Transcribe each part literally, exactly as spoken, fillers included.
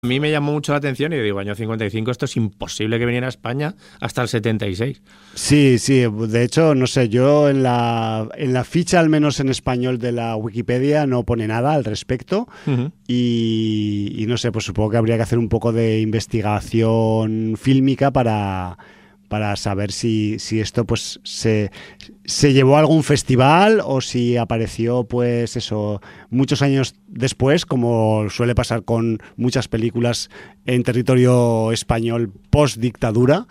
A mí me llamó mucho la atención y digo, año cincuenta y cinco, esto es imposible que viniera a España hasta el setenta y seis. Sí, sí, de hecho, no sé, yo en la, en la ficha, al menos en español de la Wikipedia, no pone nada al respecto. Uh-huh. y, y no sé, pues supongo que habría que hacer un poco de investigación fílmica para... para saber si, si esto pues se, se llevó a algún festival o si apareció pues eso muchos años después, como suele pasar con muchas películas en territorio español post dictadura.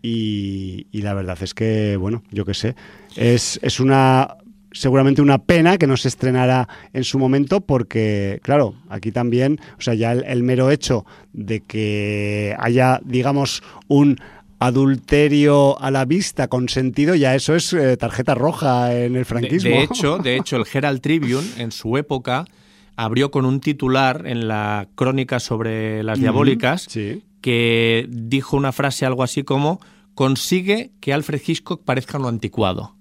Y, y la verdad es que, bueno, yo qué sé, es, es una seguramente una pena que no se estrenara en su momento porque, claro, aquí también, o sea, ya el, el mero hecho de que haya, digamos, un adulterio a la vista consentido, ya eso es eh, tarjeta roja en el franquismo. De, de hecho, de hecho, el Herald Tribune en su época abrió con un titular en la crónica sobre las diabólicas, mm, sí. que dijo una frase algo así como: consigue que Alfred Hitchcock parezca lo anticuado.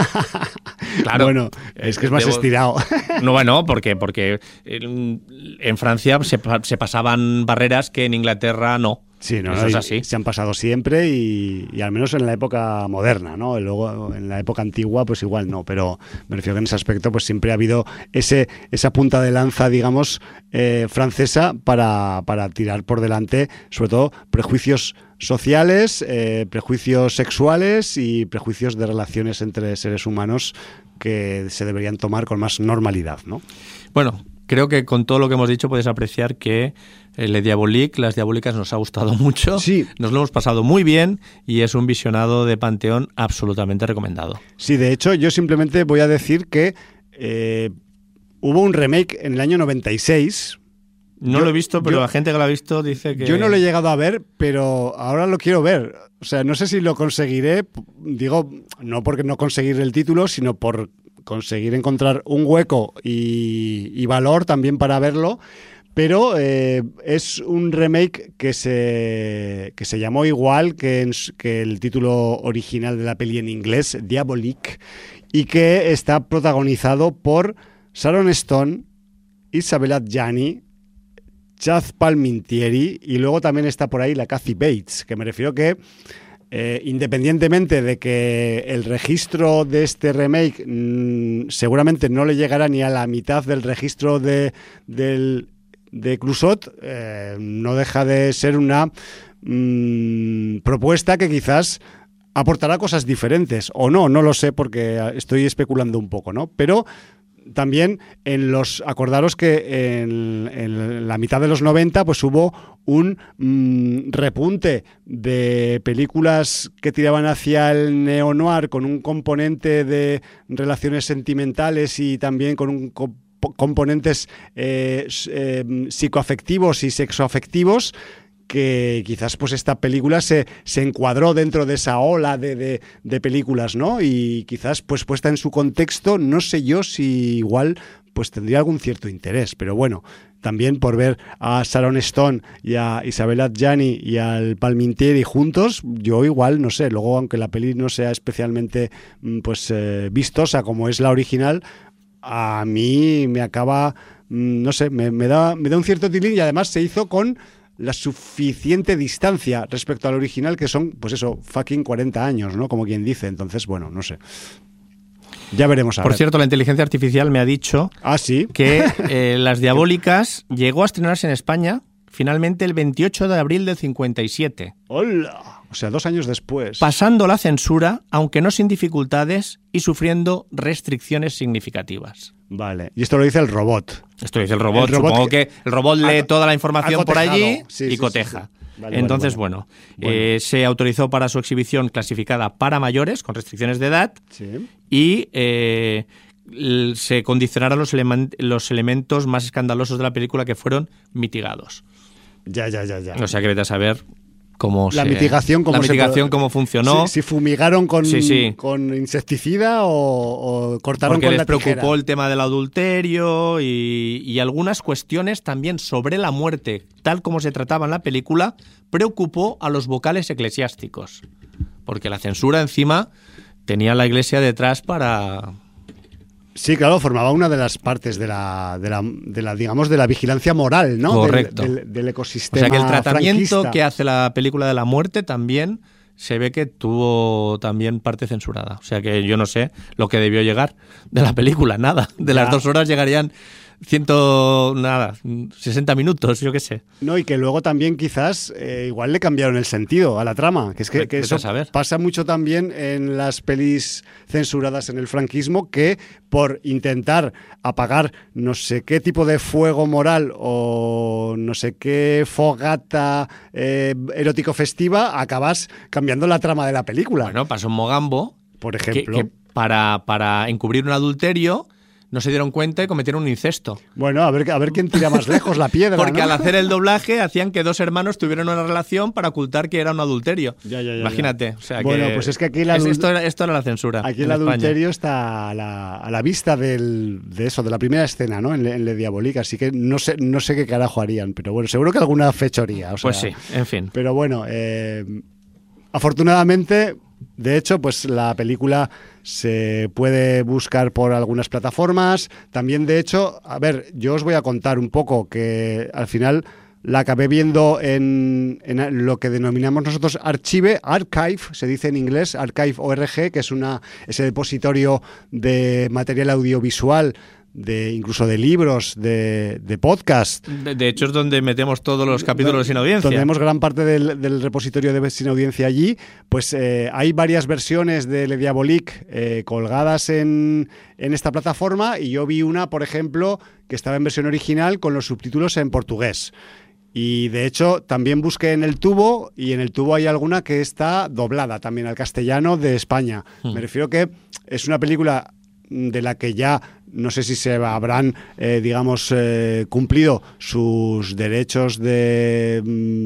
Claro, bueno, es que es más debo, estirado. No, bueno, porque, porque en, en Francia se, se pasaban barreras que en Inglaterra no. Sí, no, Eso no, es así. Se han pasado siempre y, y al menos en la época moderna, ¿no? Luego en la época antigua pues igual no, pero me refiero que en ese aspecto pues siempre ha habido ese esa punta de lanza, digamos, eh, francesa para, para tirar por delante, sobre todo, prejuicios sociales, eh, prejuicios sexuales y prejuicios de relaciones entre seres humanos que se deberían tomar con más normalidad, ¿no? Bueno, creo que con todo lo que hemos dicho puedes apreciar que eh, Le Diabolique, Las Diabólicas, nos ha gustado mucho, sí. Nos lo hemos pasado muy bien y es un visionado de Panteón absolutamente recomendado. Sí, de hecho, yo simplemente voy a decir que eh, hubo un remake en el año noventa y seis. No yo, lo he visto, pero yo, la gente que lo ha visto dice que... Yo no lo he llegado a ver, pero ahora lo quiero ver. O sea, no sé si lo conseguiré, digo, no porque no conseguir el título, sino por conseguir encontrar un hueco y, y valor también para verlo. Pero eh, es un remake que se, que se llamó igual que, en, que el título original de la peli en inglés, Diabolique, y que está protagonizado por Sharon Stone, Isabella Gianni, Chaz Palminteri, y luego también está por ahí la Kathy Bates, que me refiero que eh, independientemente de que el registro de este remake mmm, seguramente no le llegará ni a la mitad del registro de, del, de Clouzot, eh, no deja de ser una mmm, propuesta que quizás aportará cosas diferentes, o no, no lo sé porque estoy especulando un poco, ¿no? Pero también en los acordaros que en, en la mitad de los noventa pues hubo un mmm, repunte de películas que tiraban hacia el neo-noir con un componente de relaciones sentimentales y también con un co- componentes eh, eh, psicoafectivos y sexoafectivos, que quizás pues esta película se, se encuadró dentro de esa ola de, de, de películas, ¿no? Y quizás pues puesta en su contexto, no sé yo si igual pues tendría algún cierto interés, pero bueno, también por ver a Sharon Stone y a Isabella Gianni y al Palminteri juntos, yo igual, no sé, luego aunque la peli no sea especialmente pues eh, vistosa como es la original, a mí me acaba, no sé, me, me, da, me da un cierto tilín y además se hizo con la suficiente distancia respecto al original, que son, pues eso, fucking cuarenta años, ¿no? Como quien dice. Entonces, bueno, no sé. Ya veremos a Por ver. cierto, la inteligencia artificial me ha dicho ¿Ah, sí? que eh, Las Diabólicas llegó a estrenarse en España finalmente el veintiocho de abril del cincuenta y siete. ¡Hola! O sea, dos años después. Pasando la censura, aunque no sin dificultades, y sufriendo restricciones significativas. Vale. Y esto lo dice el robot. Esto lo dice el robot. El robot Supongo que, que el robot lee ha, toda la información por allí sí, y sí, coteja. Sí, sí. Vale, Entonces, vale, vale. bueno, bueno. Eh, se autorizó para su exhibición clasificada para mayores, con restricciones de edad, sí. y eh, se condicionaron los, ele- los elementos más escandalosos de la película que fueron mitigados. Ya, ya, ya, ya. O sea que vete a saber cómo la se, mitigación cómo la mitigación se, cómo funcionó. Si, si fumigaron con, sí, sí. con insecticida o, o cortaron Porque con les la preocupó tijera. el tema del adulterio y, y algunas cuestiones también sobre la muerte, tal como se trataba en la película, preocupó a los vocales eclesiásticos. Porque la censura encima tenía la iglesia detrás para... Sí, claro, formaba una de las partes de la, de la, de la digamos, de la vigilancia moral, ¿no? Correcto. Del, del, del ecosistema. O sea que el tratamiento franquista. que hace la película de la muerte también se ve que tuvo también parte censurada. O sea que yo no sé lo que debió llegar de la película, nada. De las Ya. dos horas llegarían ciento, nada, sesenta minutos, yo qué sé. No, y que luego también quizás eh, igual le cambiaron el sentido a la trama, que es que, Vete que a eso saber. pasa mucho también en las pelis censuradas en el franquismo, que por intentar apagar no sé qué tipo de fuego moral o no sé qué fogata eh, erótico festiva, acabas cambiando la trama de la película. Bueno, pasó en Mogambo, por que, ejemplo. que para, para encubrir un adulterio no se dieron cuenta y cometieron un incesto. Bueno, a ver, a ver quién tira más lejos la piedra. Porque ¿no? al hacer el doblaje hacían que dos hermanos tuvieran una relación para ocultar que era un adulterio. Ya, ya, ya, Imagínate. O sea bueno, que pues es que aquí el es- adul- esto, era, esto era la censura. Aquí en el España. adulterio está a la, a la vista del, de eso, de la primera escena, ¿no? En, Le- en Le Diabolique, así que no sé, no sé qué carajo harían, pero bueno, seguro que alguna fechoría. O sea, Pues sí, en fin. Pero bueno, eh, afortunadamente, de hecho, pues la película se puede buscar por algunas plataformas. También, de hecho, a ver, yo os voy a contar un poco que al final la acabé viendo en, en lo que denominamos nosotros Archive, Archive, se dice en inglés, Archive punto org, que es una ese depositorio de material audiovisual, de incluso de libros, de, de podcast. De, de hecho, es donde metemos todos los capítulos sin audiencia. Tenemos gran parte del, del repositorio de Sin Audiencia allí. Pues eh, hay varias versiones de Le Diabolique eh, colgadas en, en esta plataforma, y yo vi una, por ejemplo, que estaba en versión original con los subtítulos en portugués. Y de hecho también busqué en el tubo, y en el tubo hay alguna que está doblada también al castellano de España. Hmm. Me refiero que es una película de la que ya no sé si se habrán, eh, digamos, eh, cumplido sus derechos de,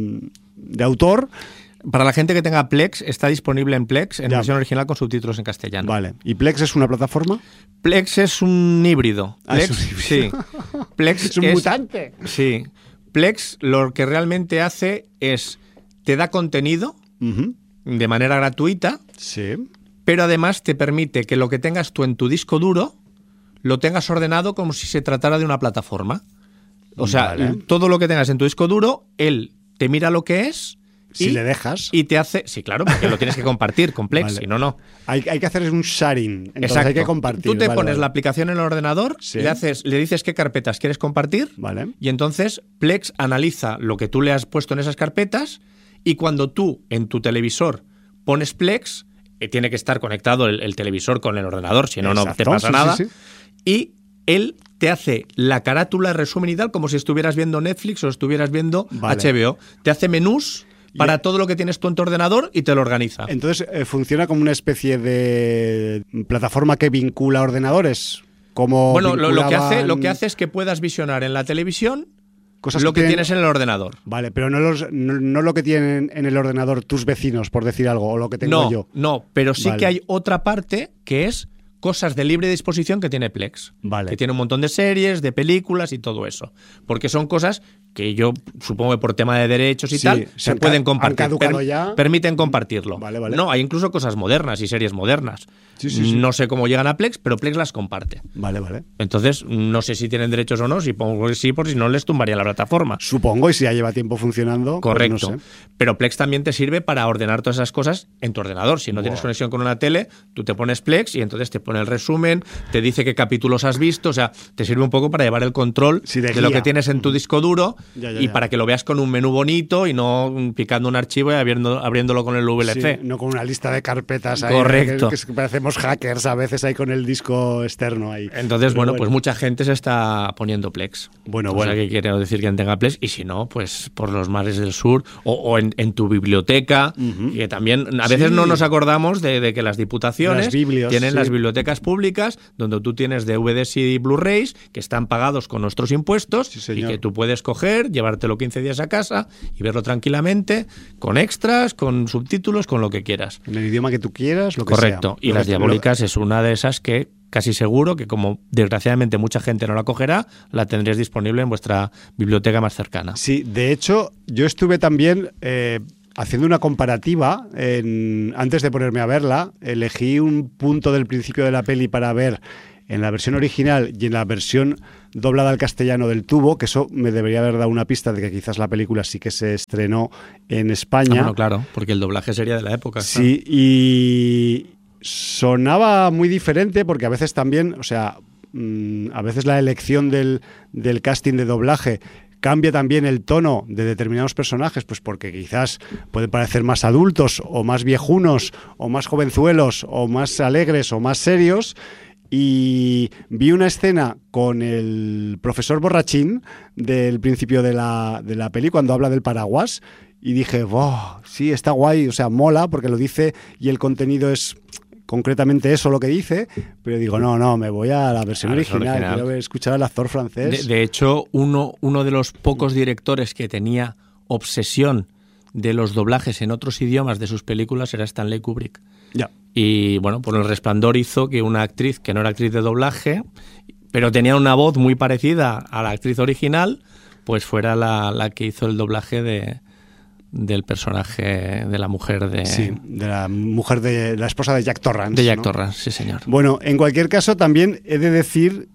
de autor. Para la gente que tenga Plex, está disponible en Plex, en Ya. versión original con subtítulos en castellano. Vale. ¿Y Plex es una plataforma? Plex es un híbrido. Ah, Plex, es un híbrido. Sí. Plex Es un mutante. Sí. Plex lo que realmente hace es te da contenido Uh-huh. de manera gratuita, Sí. pero además te permite que lo que tengas tú en tu disco duro lo tengas ordenado como si se tratara de una plataforma. O sea, Vale. todo lo que tengas en tu disco duro, él te mira lo que es Si y, le dejas. y te hace... Sí, claro, porque lo tienes que compartir con Plex, Vale. si no, no. Hay, hay que hacer un sharing. Entonces Exacto. hay que compartir. Tú te Vale, pones vale. la aplicación en el ordenador, Sí. le, haces, le dices qué carpetas quieres compartir, Vale. y entonces Plex analiza lo que tú le has puesto en esas carpetas, y cuando tú en tu televisor pones Plex, eh, tiene que estar conectado el, el televisor con el ordenador, si no, no te Exacto, pasa sí, nada. sí, sí. Y él te hace la carátula, resumen y tal, como si estuvieras viendo Netflix o estuvieras viendo Vale. H B O. Te hace menús para Y- todo lo que tienes tú en tu ordenador y te lo organiza. Entonces, eh, ¿funciona como una especie de plataforma que vincula ordenadores? Como Bueno, lo, lo que hace, vinculaban lo que hace es que puedas visionar en la televisión cosas lo que tienen- tienes en el ordenador. Vale, pero no, los, no, no lo que tienen en el ordenador tus vecinos, por decir algo, o lo que tengo No, yo. no, pero sí Vale. que hay otra parte que es cosas de libre disposición que tiene Plex. Vale. Que tiene un montón de series, de películas y todo eso. Porque son cosas que yo supongo que por tema de derechos y Sí, tal se se han pueden ca- compartir. han caducado ya. Permiten compartirlo. Vale, vale. No, hay incluso cosas modernas y series modernas. Sí, sí, sí. No sé cómo llegan a Plex, pero Plex las comparte. Vale, vale. Entonces, no sé si tienen derechos o no, supongo que sí, por si no les tumbaría la plataforma. Supongo, y si ya lleva tiempo funcionando. pues Correcto. no sé. Pero Plex también te sirve para ordenar todas esas cosas en tu ordenador. Si no tienes Buah. conexión con una tele, tú te pones Plex y entonces te pone el resumen, te dice qué capítulos has visto, o sea, te sirve un poco para llevar el control Sí, de de, lo guía. que tienes en tu disco duro Ya, ya, y ya. para que lo veas con un menú bonito y no mm, picando un archivo y abriendo, abriéndolo con el V L C. Sí, no con una lista de carpetas ahí. Correcto. Que, que parecemos hackers a veces ahí con el disco externo ahí. Entonces, Pero bueno, pues mucha gente se está poniendo Plex. Bueno, o bueno. sea, que quiere decir que tenga Plex, y si no, pues por los mares del sur o, o en, en tu biblioteca, Ujú. que también a veces Sí. no nos acordamos de, de que las diputaciones Las biblios, tienen sí. las bibliotecas públicas donde tú tienes D V Ds y Blu-rays que están pagados con nuestros impuestos Sí, y señor. que tú puedes coger, llevártelo quince días a casa y verlo tranquilamente, con extras, con subtítulos, con lo que quieras. En el idioma que tú quieras, lo que Correcto. sea. Y Lo Las que- Diabólicas es una de esas que casi seguro que, como desgraciadamente mucha gente no la cogerá, la tendréis disponible en vuestra biblioteca más cercana. Sí, de hecho, yo estuve también eh, haciendo una comparativa. En, antes de ponerme a verla, elegí un punto del principio de la peli para ver en la versión original y en la versión doblada al castellano del tubo, que eso me debería haber dado una pista de que quizás la película sí que se estrenó en España. Ah, bueno, claro, porque el doblaje sería de la época. Sí, claro. Y sonaba muy diferente porque a veces también, o sea, mmm, a veces la elección del, del casting de doblaje cambia también el tono de determinados personajes, pues porque quizás pueden parecer más adultos o más viejunos o más jovenzuelos o más alegres o más serios. Y vi una escena con el profesor borrachín del principio de la, de la peli cuando habla del paraguas y dije, wow, sí, está guay, o sea, mola porque lo dice y el contenido es concretamente eso lo que dice, pero digo, no, no, me voy a la versión claro, original, original, quiero escuchar al actor francés. De, de hecho, uno, uno de los pocos directores que tenía obsesión de los doblajes en otros idiomas de sus películas era Stanley Kubrick. Ya. Y bueno, por El Resplandor hizo que una actriz que no era actriz de doblaje, pero tenía una voz muy parecida a la actriz original, pues fuera la, la que hizo el doblaje de... del personaje de la mujer de... Sí, de la mujer de la esposa de Jack Torrance. De Jack ¿no? Torrance, sí señor. Bueno, en cualquier caso también he de decir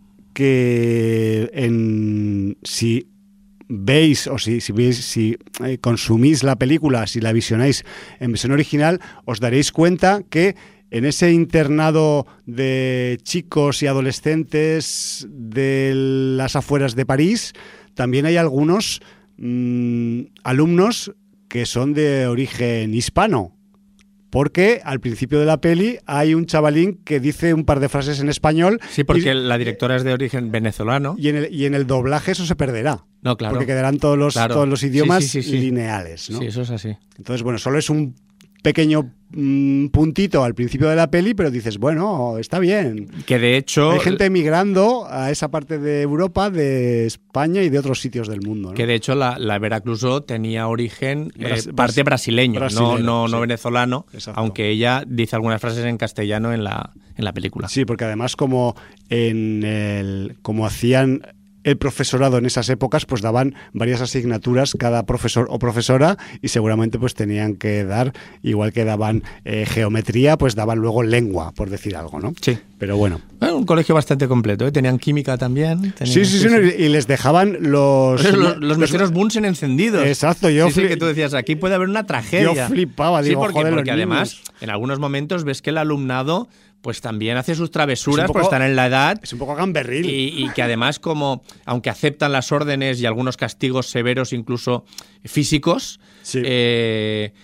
que en, si veis o si, si, veis, si eh, consumís la película, si la visionáis en versión original, os daréis cuenta que en ese internado de chicos y adolescentes de las afueras de París también hay algunos mmm, alumnos que son de origen hispano, porque al principio de la peli hay un chavalín que dice un par de frases en español. Sí, porque y, la directora es de origen venezolano. Y en el, y en el doblaje eso se perderá. No, claro. Porque quedarán todos los, claro. todos los idiomas sí, sí, sí, sí. lineales, ¿no? Sí, eso es así. Entonces, bueno, solo es un pequeño mmm, puntito al principio de la peli, pero dices, bueno, está bien. Que de hecho... Hay gente emigrando a esa parte de Europa, de España y de otros sitios del mundo, ¿no? Que de hecho la, la Veracruzó tenía origen eh, Bras, parte brasileño, brasilero, no, no, sí. no venezolano, Exacto. aunque ella dice algunas frases en castellano en la, en la película. Sí, porque además como, en el, como hacían... el profesorado en esas épocas, pues daban varias asignaturas cada profesor o profesora y seguramente pues tenían que dar, igual que daban eh, geometría, pues daban luego lengua, por decir algo, ¿no? Sí. Pero bueno. Bueno, un colegio bastante completo, ¿eh? Tenían química también. Tenían, sí, sí, sí, sí, sí, y les dejaban los... Los, los, los meseros Bunsen encendidos. Exacto, yo... Sí, sí, que tú decías, aquí puede haber una tragedia. Yo flipaba, digo, sí, porque, joder, porque los además, niños. en algunos momentos ves que el alumnado... pues también hace sus travesuras, poco, pues están en la edad. Es un poco gamberril. Y, y que además, como aunque aceptan las órdenes y algunos castigos severos, incluso físicos, sí. eh,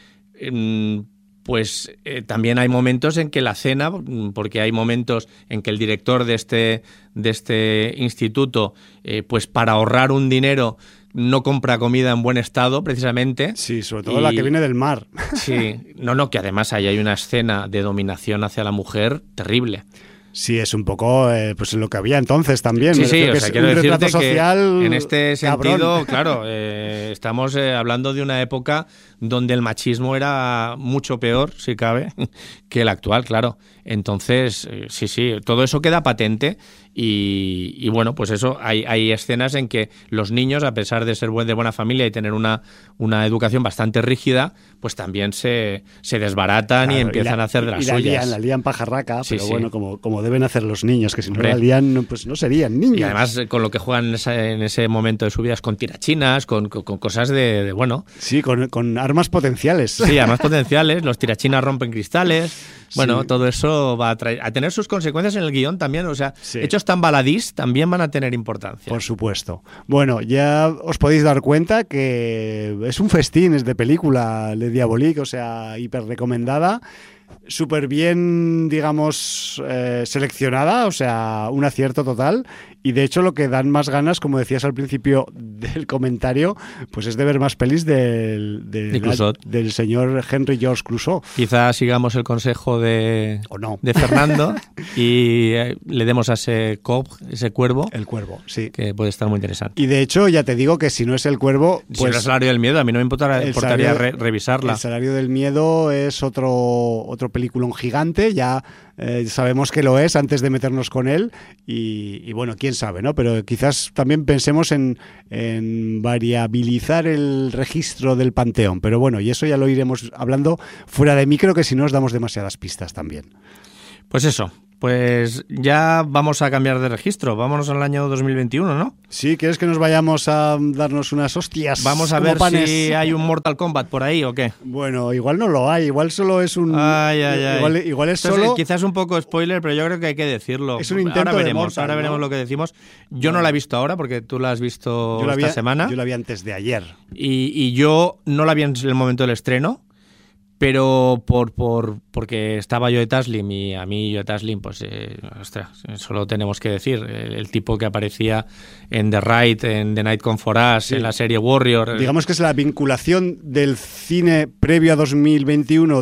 pues eh, también hay momentos en que la cena, porque hay momentos en que el director de este, de este instituto, eh, pues para ahorrar un dinero, no compra comida en buen estado, precisamente. Sí, sobre todo y, la que viene del mar. Sí, no, no, que además ahí hay una escena de dominación hacia la mujer terrible. Sí, es un poco eh, pues lo que había entonces también. Sí, sí, o sea, quiero decirte social que en este sentido, cabrón. claro, eh, estamos eh, hablando de una época donde el machismo era mucho peor, si cabe, que el actual, claro. Entonces, eh, sí, sí, todo eso queda patente y, y bueno, pues eso, hay, hay escenas en que los niños, a pesar de ser de buena familia y tener una, una educación bastante rígida, pues también se, se desbaratan claro, y empiezan y la, a hacer de las y la suyas. Lían, la lían pajarraca, sí, pero sí. bueno, como, como deben hacer los niños, que si no Hombre. la lían, pues no serían niños. Y además con lo que juegan en, esa, en ese momento de su vida es con tirachinas, con, con, con cosas de, de, bueno... Sí, con, con armas potenciales. Sí, armas potenciales, los tirachinas rompen cristales, bueno, sí. todo eso va a, traer, a tener sus consecuencias en el guión también, o sea, sí. hechos tan baladís también van a tener importancia. Por supuesto. Bueno, ya os podéis dar cuenta que es un festín, es de película de Diabolique, o sea, hiper recomendada. Súper bien, digamos, eh, seleccionada, o sea, un acierto total. Y de hecho lo que dan más ganas, como decías al principio del comentario, pues es de ver más pelis del, del, de la, del señor Henry George Clouzot. Quizás sigamos el consejo de, o no. de Fernando y eh, le demos a ese cop, ese cuervo. El cuervo, sí. Que puede estar muy interesante. Y de hecho, ya te digo que si no es el cuervo... Pues, pues si no es el salario del miedo, a mí no me importaría, importaría salario, re, revisarla. El salario del miedo es otro, otro peliculón gigante, ya eh, sabemos que lo es antes de meternos con él y, y bueno, quién sabe, ¿no? Pero quizás también pensemos en, en variabilizar el registro del panteón, pero bueno, y eso ya lo iremos hablando fuera de micro, que si no os damos demasiadas pistas también. Pues eso, Pues ya vamos a cambiar de registro. Vámonos al año dos mil veintiuno, ¿no? Sí, ¿quieres que nos vayamos a darnos unas hostias? Vamos a ver panes. Si hay un Mortal Kombat por ahí o qué. Bueno, igual no lo hay. Igual solo es un... Ay, ay, ay. Igual, igual es Entonces, solo... quizás un poco spoiler, pero yo creo que hay que decirlo. Es un intento ahora veremos, de Mortal, ahora veremos ¿no? lo que decimos. Yo no la he visto ahora porque tú la has visto yo la esta vi, semana. Yo la vi antes de ayer. Y, y yo no la vi en el momento del estreno. Pero por, por porque estaba Joe Taslim y a mí Joe Taslim, pues, eh, ostras, solo tenemos que decir, el, el tipo que aparecía en The Raid, en The Night Come For Us, sí. en la serie Warrior. Digamos que es la vinculación del cine previo a dos mil veintiuno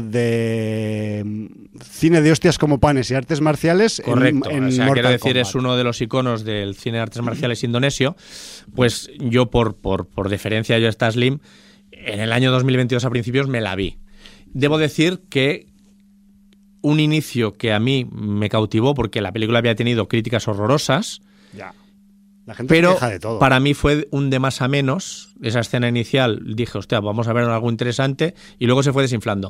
de cine de hostias como panes y artes marciales. Correcto, en, en o sea, Mortal quiero decir, Kombat. Es uno de los iconos del cine de artes marciales indonesio. Pues yo, por, por, por deferencia a Joe Taslim, en el año dos mil veintidós a principios me la vi. Debo decir que un inicio que a mí me cautivó porque la película había tenido críticas horrorosas, ya. La gente pero se queja de todo. Para mí fue un de más a menos. Esa escena inicial dije, hostia, vamos a ver algo interesante, y luego se fue desinflando.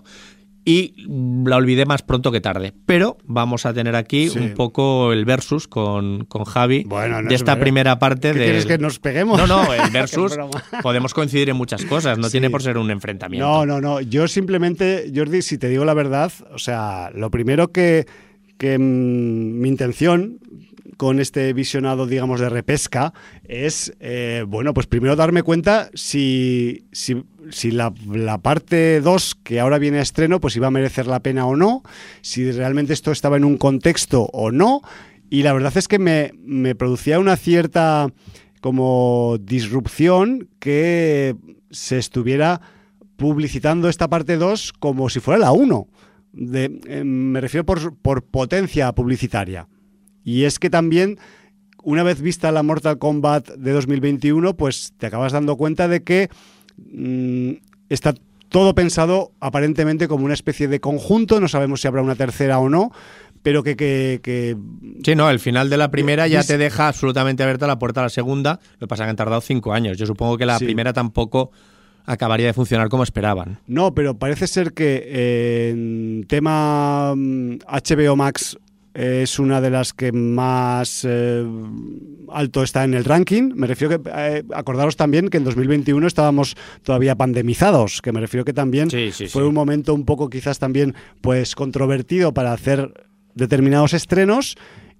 Y la olvidé más pronto que tarde. Pero vamos a tener aquí sí. un poco el versus con, con Javi bueno, no de esta primera parte. ¿Qué de quieres que nos peguemos? No, no, el versus podemos coincidir en muchas cosas, no sí. tiene por ser un enfrentamiento. No, no, no. Yo simplemente, Jordi, si te digo la verdad, o sea, lo primero que, que mmm, mi intención con este visionado, digamos, de repesca es, eh, bueno, pues primero darme cuenta si, si, si la, la parte dos que ahora viene a estreno, pues iba a merecer la pena o no, si realmente esto estaba en un contexto o no, y la verdad es que me, me producía una cierta como disrupción que se estuviera publicitando esta parte dos como si fuera la uno. De, eh, me refiero por, por potencia publicitaria. Y es que también, una vez vista la Mortal Kombat de dos mil veintiuno, pues te acabas dando cuenta de que mmm, está todo pensado aparentemente como una especie de conjunto, no sabemos si habrá una tercera o no, pero que... que, que sí, no, el final de la primera ya te deja absolutamente abierta la puerta a la segunda, lo que pasa es que han tardado cinco años. Yo supongo que la sí. primera tampoco acabaría de funcionar como esperaban. No, pero parece ser que eh, en tema H B O Max es una de las que más eh, alto está en el ranking. Me refiero que, eh, acordaros también que en dos mil veintiuno estábamos todavía pandemizados, que me refiero que también sí, sí, fue sí. un momento un poco quizás también pues controvertido para hacer determinados estrenos,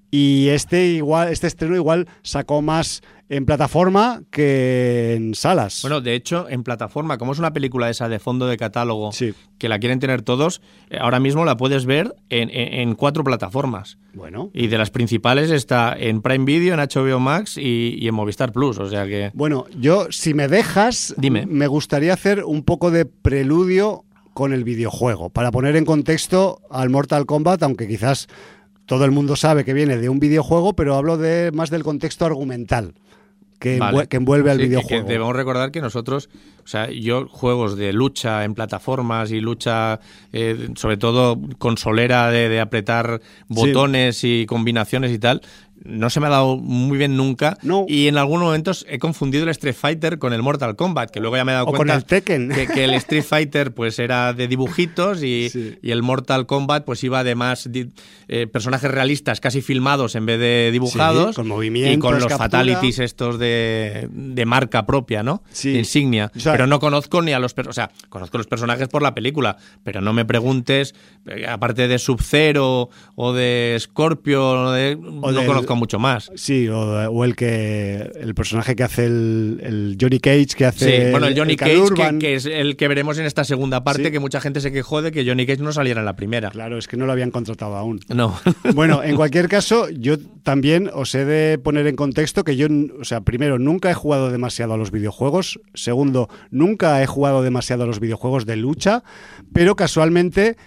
y este igual este estreno igual sacó más en plataforma que en salas. Bueno, de hecho, en plataforma, como es una película esa de fondo de catálogo sí. que la quieren tener todos, ahora mismo la puedes ver en, en, en cuatro plataformas. Bueno. Y de las principales está en Prime Video, en H B O Max y, y en Movistar Plus, o sea que... Bueno, yo, si me dejas, Dime. me gustaría hacer un poco de preludio con el videojuego, para poner en contexto al Mortal Kombat, aunque quizás todo el mundo sabe que viene de un videojuego, pero hablo de más del contexto argumental que, vale. envu- que envuelve al sí, videojuego. Que debemos recordar que nosotros, o sea, yo juegos de lucha en plataformas y lucha, eh, sobre todo consolera de, de apretar botones sí. y combinaciones y tal, no se me ha dado muy bien nunca. No. Y en algunos momentos he confundido el Street Fighter con el Mortal Kombat, que luego ya me he dado o cuenta con el Tekken. Que, que el Street Fighter pues era de dibujitos y, sí. y el Mortal Kombat pues iba de más di, eh, personajes realistas casi filmados en vez de dibujados, sí, con movimientos, y con los captura. fatalities estos de, de marca propia, ¿no? Sí. De insignia. O sea, pero no conozco ni a los o sea, conozco los personajes por la película, pero no me preguntes, aparte de Sub-Zero o de Scorpion, o de, o no del, conozco mucho más. Sí, o, o el que el personaje que hace el, el Johnny Cage, que hace sí, bueno, el Johnny el Cage, que, Urban. que es el que veremos en esta segunda parte, sí. que mucha gente se quejó de que Johnny Cage no saliera en la primera. Claro, es que no lo habían contratado aún. No. Bueno, en cualquier caso, yo también os he de poner en contexto que yo, o sea, primero, nunca he jugado demasiado a los videojuegos. Segundo, nunca he jugado demasiado a los videojuegos de lucha, pero casualmente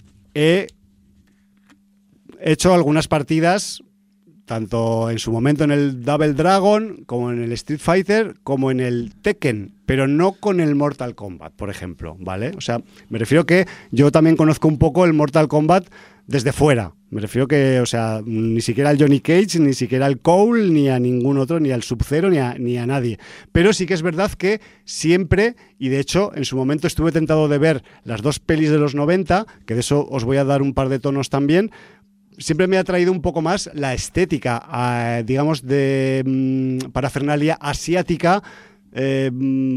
he hecho algunas partidas, tanto en su momento en el Double Dragon, como en el Street Fighter, como en el Tekken, pero no con el Mortal Kombat, por ejemplo, ¿vale? O sea, me refiero que yo también conozco un poco el Mortal Kombat desde fuera. Me refiero que, o sea, ni siquiera al Johnny Cage, ni siquiera al Cole, ni a ningún otro, ni al Sub-Zero, ni a, ni a nadie. Pero sí que es verdad que siempre, y de hecho en su momento estuve tentado de ver las dos pelis de los noventa, que de eso os voy a dar un par de tonos también. siempre me ha traído un poco más la estética, eh, digamos, de mm, parafernalia asiática, Eh,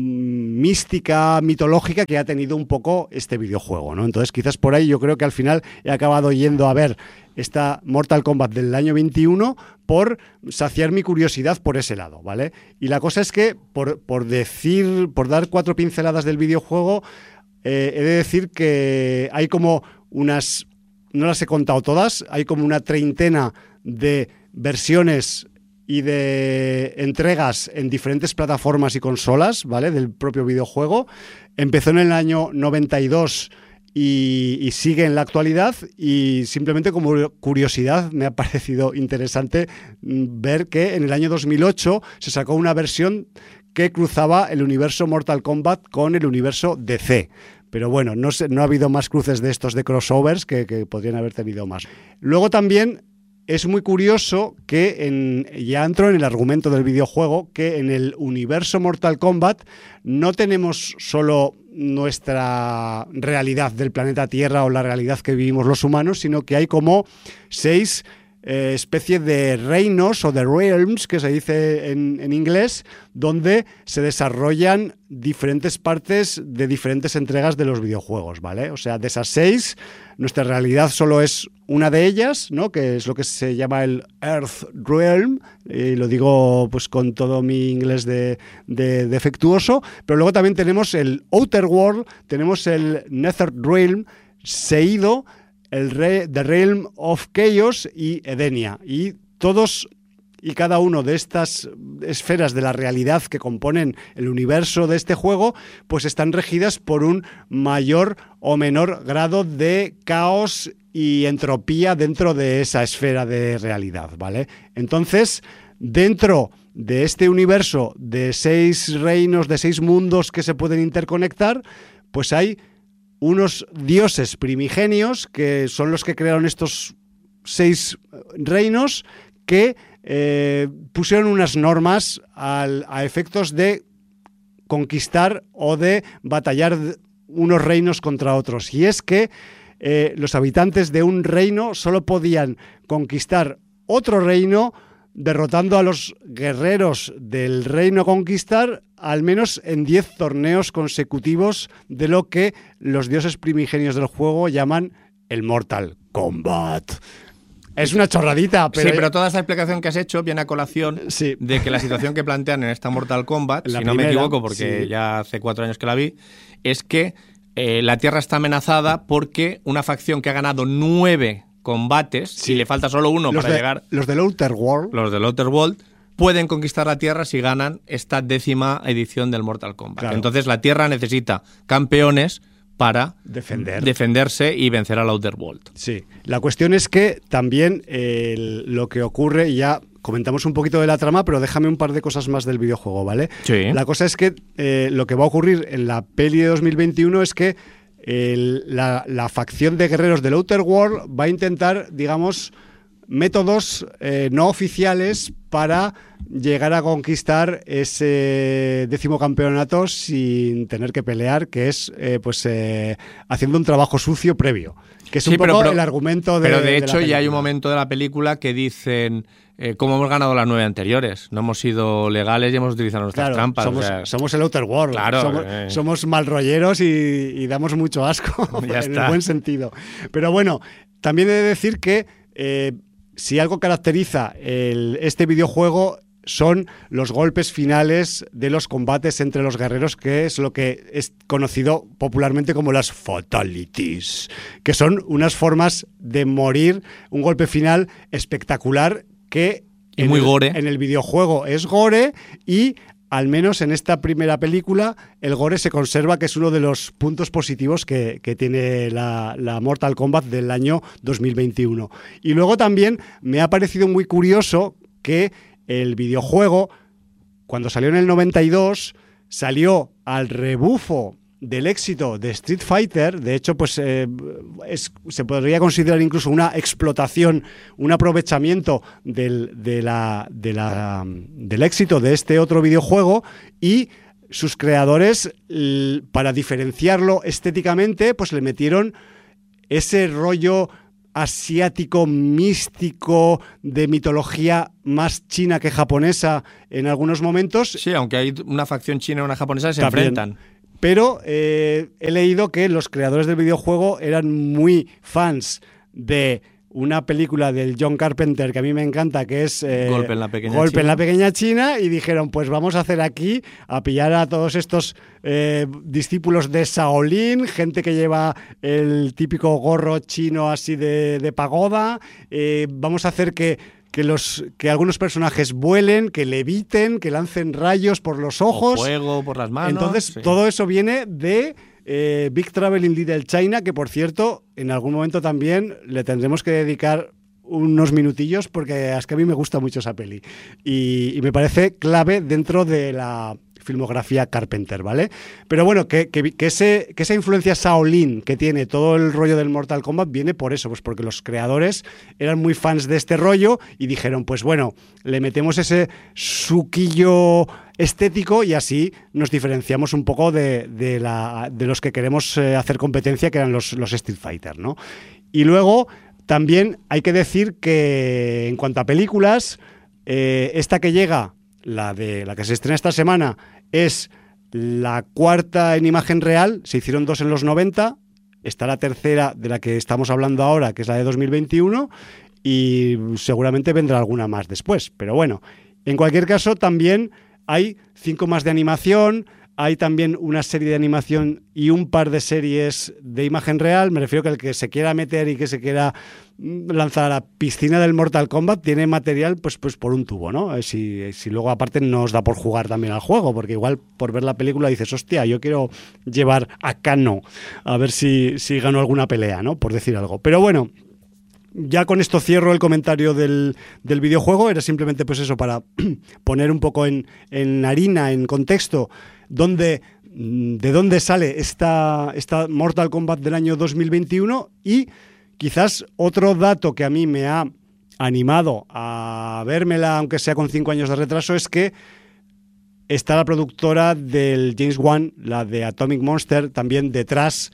mística, mitológica que ha tenido un poco este videojuego, ¿no? Entonces quizás por ahí yo creo que al final he acabado yendo a ver esta Mortal Kombat del año veintiuno por saciar mi curiosidad por ese lado, ¿vale? Y la cosa es que por, por decir, por dar cuatro pinceladas del videojuego, eh, he de decir que hay como unas, no las he contado todas, hay como una treintena de versiones y de entregas en diferentes plataformas y consolas, ¿vale? Del propio videojuego. Empezó en el año noventa y dos y, y sigue en la actualidad, y simplemente como curiosidad me ha parecido interesante ver que en el año dos mil ocho se sacó una versión que cruzaba el universo Mortal Kombat con el universo D C. Pero bueno, no, sé, no ha habido más cruces de estos de crossovers que, que podrían haber tenido más. Luego también es muy curioso que, en, ya entro en el argumento del videojuego, que en el universo Mortal Kombat no tenemos solo nuestra realidad del planeta Tierra o la realidad que vivimos los humanos, sino que hay como seis eh, especies de reinos o de realms, que se dice en, en inglés, donde se desarrollan diferentes partes de diferentes entregas de los videojuegos, ¿vale? O sea, de esas seis, nuestra realidad solo es una de ellas, ¿no? Que es lo que se llama el Earth Realm, y lo digo pues con todo mi inglés de, de defectuoso, pero luego también tenemos el Outer World, tenemos el Nether Realm, Seido, el Re, The Realm of Chaos y Edenia, y todos y cada uno de estas esferas de la realidad que componen el universo de este juego, pues están regidas por un mayor o menor grado de caos y entropía dentro de esa esfera de realidad, ¿vale? Entonces, dentro de este universo de seis reinos, de seis mundos que se pueden interconectar, pues hay unos dioses primigenios que son los que crearon estos seis reinos, que eh, pusieron unas normas al, a efectos de conquistar o de batallar unos reinos contra otros. Y es que eh, los habitantes de un reino solo podían conquistar otro reino derrotando a los guerreros del reino a conquistar al menos en diez torneos consecutivos de lo que los dioses primigenios del juego llaman el Mortal Kombat. Es una chorradita, pero... Sí, pero toda esta explicación que has hecho viene a colación sí. de que la situación que plantean en esta Mortal Kombat, la si primera, no me equivoco, porque sí. ya hace cuatro años que la vi, es que eh, la Tierra está amenazada porque una facción que ha ganado nueve combates, sí. y le falta solo uno los para de, llegar... Los del Outer World. Los del Outer World pueden conquistar la Tierra si ganan esta décima edición del Mortal Kombat. Claro. Entonces la Tierra necesita campeones para Defender. defenderse y vencer al Outer World. Sí, la cuestión es que también eh, lo que ocurre, y ya comentamos un poquito de la trama, pero déjame un par de cosas más del videojuego, ¿vale? Sí. La cosa es que eh, lo que va a ocurrir en la peli de dos mil veintiuno es que el, la, la facción de guerreros del Outer World va a intentar, digamos, métodos eh, no oficiales para llegar a conquistar ese décimo campeonato sin tener que pelear, que es eh, pues eh, haciendo un trabajo sucio previo, que es sí, un poco pero, pero, el argumento de Pero de, de hecho ya hay un momento de la película que dicen eh, cómo hemos ganado las nueve anteriores, no hemos sido legales y hemos utilizado nuestras claro, trampas. Somos, o sea, somos el Outer World, claro, somos, eh. somos mal rolleros y, y damos mucho asco, ya en está. el buen sentido. Pero bueno, también he de decir que eh, si algo caracteriza el, este videojuego son los golpes finales de los combates entre los guerreros, que es lo que es conocido popularmente como las fatalities, que son unas formas de morir, un golpe final espectacular que y muy el, gore. En el videojuego es gore, y al menos en esta primera película el gore se conserva, que es uno de los puntos positivos que, que tiene la, la Mortal Kombat del año dos mil veintiuno. Y luego también me ha parecido muy curioso que el videojuego, cuando salió en el noventa y dos, salió al rebufo del éxito de Street Fighter. De hecho, pues eh, es, se podría considerar incluso una explotación, un aprovechamiento del, de la, de la, del éxito de este otro videojuego, y sus creadores, para diferenciarlo estéticamente, pues le metieron ese rollo asiático, místico, de mitología más china que japonesa en algunos momentos. Sí, aunque hay una facción china y una japonesa que se También. enfrentan. Pero eh, he leído que los creadores del videojuego eran muy fans de una película del John Carpenter que a mí me encanta, que es eh, Golpe en la pequeña Golpe China. en la pequeña China, y dijeron, pues vamos a hacer aquí, a pillar a todos estos eh, discípulos de Shaolin, gente que lleva el típico gorro chino así de, de pagoda, eh, vamos a hacer que Que, los, que algunos personajes vuelen, que leviten, que lancen rayos por los ojos. O fuego por las manos. Entonces, sí. todo eso viene de eh, Big Trouble in Little China, que por cierto, en algún momento también le tendremos que dedicar unos minutillos, porque es que a mí me gusta mucho esa peli. Y, y me parece clave dentro de la filmografía Carpenter, ¿vale? Pero bueno, que, que, que, ese, que esa influencia Shaolin que tiene todo el rollo del Mortal Kombat viene por eso, pues porque los creadores eran muy fans de este rollo y dijeron, pues bueno, le metemos ese suquillo estético y así nos diferenciamos un poco de, de, la, de los que queremos eh, hacer competencia, que eran los, los Street Fighter, ¿no? Y luego también hay que decir que en cuanto a películas, eh, esta que llega, la de la que se estrena esta semana, es la cuarta en imagen real. Se hicieron dos en los noventa, está la tercera de la que estamos hablando ahora, que es la de dos mil veintiuno, y seguramente vendrá alguna más después, pero bueno, en cualquier caso también hay cinco más de animación, hay también una serie de animación y un par de series de imagen real. Me refiero que el que se quiera meter y que se quiera lanzar a la piscina del Mortal Kombat tiene material pues, pues por un tubo, ¿no? Si, si luego aparte nos da por jugar también al juego, porque igual por ver la película dices, hostia, yo quiero llevar a Kano a ver si, si gano alguna pelea, ¿no? Por decir algo. Pero bueno, ya con esto cierro el comentario del, del videojuego. Era simplemente pues eso, para poner un poco en, en harina, en contexto, dónde, de dónde sale esta, esta Mortal Kombat del año dos mil veintiuno. Y quizás otro dato que a mí me ha animado a vérmela, aunque sea con cinco años de retraso, es que está la productora del James Wan, la de Atomic Monster, también detrás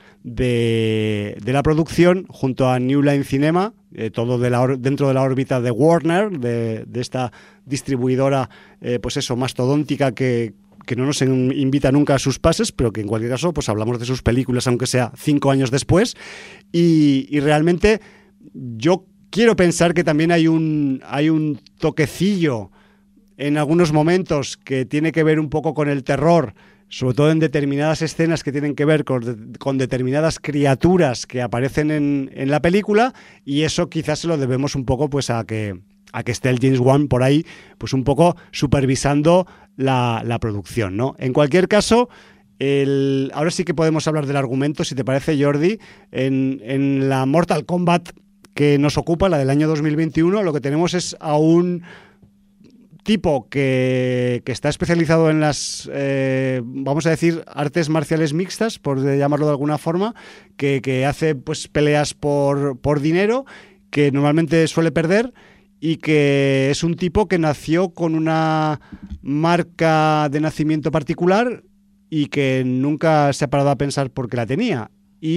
de, de la producción, junto a New Line Cinema, eh, todo de la, dentro de la órbita de Warner, de, de esta distribuidora, eh, pues eso, mastodóntica que, que no nos invita nunca a sus pases, pero que en cualquier caso pues hablamos de sus películas, aunque sea cinco años después. Y, y realmente yo quiero pensar que también hay un, hay un toquecillo en algunos momentos que tiene que ver un poco con el terror, sobre todo en determinadas escenas que tienen que ver con, con determinadas criaturas que aparecen en, en la película, y eso quizás se lo debemos un poco pues a que, a que esté el James Wan por ahí pues un poco supervisando la, la producción, ¿no? En cualquier caso, el, ahora sí que podemos hablar del argumento, si te parece, Jordi. En, en la Mortal Kombat que nos ocupa, la del año dos mil veintiuno, lo que tenemos es a un tipo que, que está especializado en las, eh, vamos a decir, artes marciales mixtas, por llamarlo de alguna forma, que, que hace pues peleas por, por dinero, que normalmente suele perder, y que es un tipo que nació con una marca de nacimiento particular y que nunca se ha parado a pensar por qué la tenía.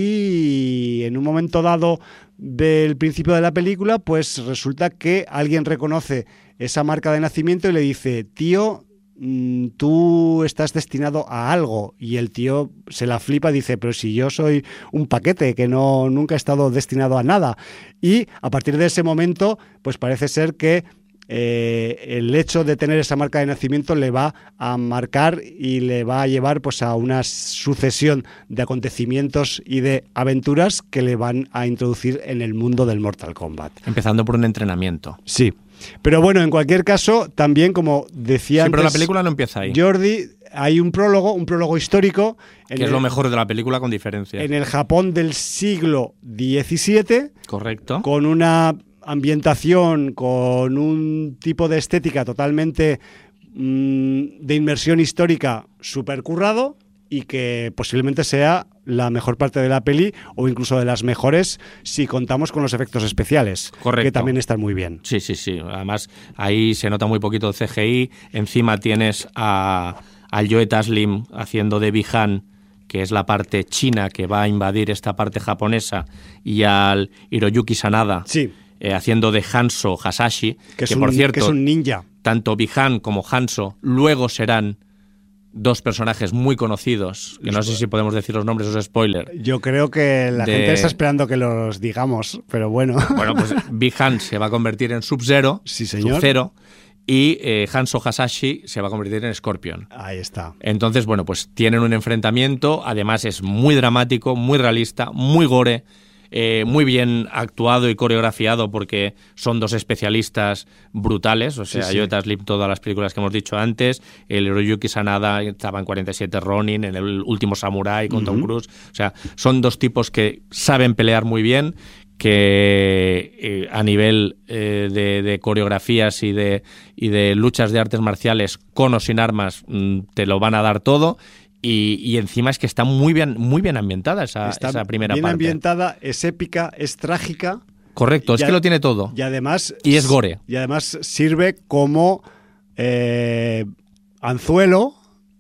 Y en un momento dado del principio de la película, pues resulta que alguien reconoce esa marca de nacimiento y le dice, tío, tú estás destinado a algo. Y el tío se la flipa y dice, pero si yo soy un paquete que no nunca he estado destinado a nada. Y a partir de ese momento, pues parece ser que Eh, el hecho de tener esa marca de nacimiento le va a marcar y le va a llevar pues a una sucesión de acontecimientos y de aventuras que le van a introducir en el mundo del Mortal Kombat. Empezando por un entrenamiento. Sí, pero bueno, en cualquier caso, también como decía sí, antes, pero la película no empieza ahí. Jordi, hay un prólogo, un prólogo histórico. En que es el, lo mejor de la película con diferencia. En el Japón del siglo diecisiete. Correcto. Con una ambientación, con un tipo de estética totalmente mmm, de inmersión histórica súper currado, y que posiblemente sea la mejor parte de la peli, o incluso de las mejores si contamos con los efectos especiales. Correcto. Que también están muy bien. Sí, sí, sí. Además, ahí se nota muy poquito de C G I. Encima tienes a, a Joe Taslim haciendo de Bi-Han, que es la parte china que va a invadir esta parte japonesa, y al Hiroyuki Sanada, sí. eh, haciendo de Hanzo Hasashi, que, es que un, por cierto, que es un ninja. Tanto Bi-Han como Hanzo luego serán dos personajes muy conocidos, que no sé si podemos decir los nombres, es spoiler. Yo creo que la de... gente está esperando que los digamos, pero bueno. Bueno, pues Bi-Han se va a convertir en Sub-Zero, sí, señor. Sub-Zero, y eh, Hanzo Hasashi se va a convertir en Scorpion. Ahí está. Entonces, bueno, pues tienen un enfrentamiento, además es muy dramático, muy realista, muy gore, eh, muy bien actuado y coreografiado porque son dos especialistas brutales, o sea, sí, sí. Yota Sleep, todas las películas que hemos dicho antes, el Hiroyuki Sanada estaba en cuarenta y siete Ronin, en El último Samurai con uh-huh. Tom Cruise, o sea, son dos tipos que saben pelear muy bien, que eh, a nivel eh, de, de coreografías y de, y de luchas de artes marciales con o sin armas mm, te lo van a dar todo. Y, y encima es que está muy bien, muy bien ambientada esa, está esa primera bien parte. Bien ambientada, es épica, es trágica. Correcto, es a, que lo tiene todo. Y además... Y es gore. Y además sirve como eh, anzuelo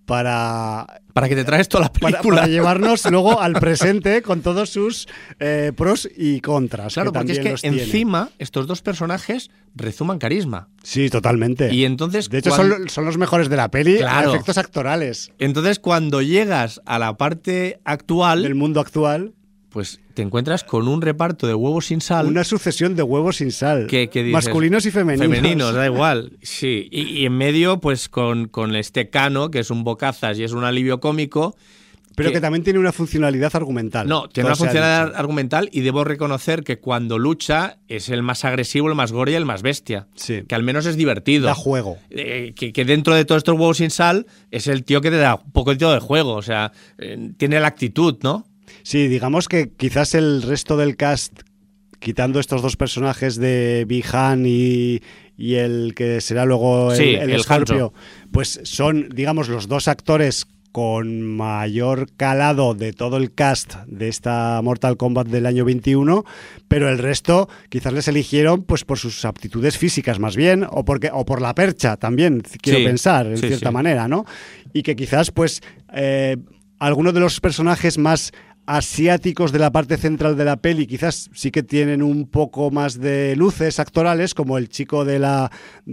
para... Para que te traes toda la película. Para, para llevarnos luego al presente con todos sus eh, pros y contras. Claro, que porque es que encima tiene. Estos dos personajes rezuman carisma. Sí, totalmente. Y entonces, de hecho, cuando... son, son los mejores de la peli, claro. a efectos actorales. Entonces, cuando llegas a la parte actual... Del mundo actual... Pues te encuentras con un reparto de huevos sin sal. Una sucesión de huevos sin sal. Que, que dices, masculinos y femeninos. Femeninos, da igual. Sí. Y, y en medio, pues con, con este Kano, que es un bocazas y es un alivio cómico. Pero que, que también tiene una funcionalidad argumental. No, tiene una funcionalidad argumental y debo reconocer que cuando lucha es el más agresivo, el más gore y el más bestia. Sí. Que al menos es divertido. Da juego. Eh, que, que dentro de todos estos huevos sin sal es el tío que te da un poco de juego. O sea, eh, tiene la actitud, ¿no? Sí, digamos que quizás el resto del cast, quitando estos dos personajes de Bi-Han y, y el que será luego el, sí, el, el Scorpio, pues son, digamos, los dos actores con mayor calado de todo el cast de esta Mortal Kombat del año veintiuno, pero el resto quizás les eligieron pues por sus aptitudes físicas más bien, o porque o por la percha también, quiero sí, pensar, en sí, cierta sí. manera, ¿no? Y que quizás pues eh, algunos de los personajes más asiáticos de la parte central de la peli quizás sí que tienen un poco más de luces actorales, como el chico de la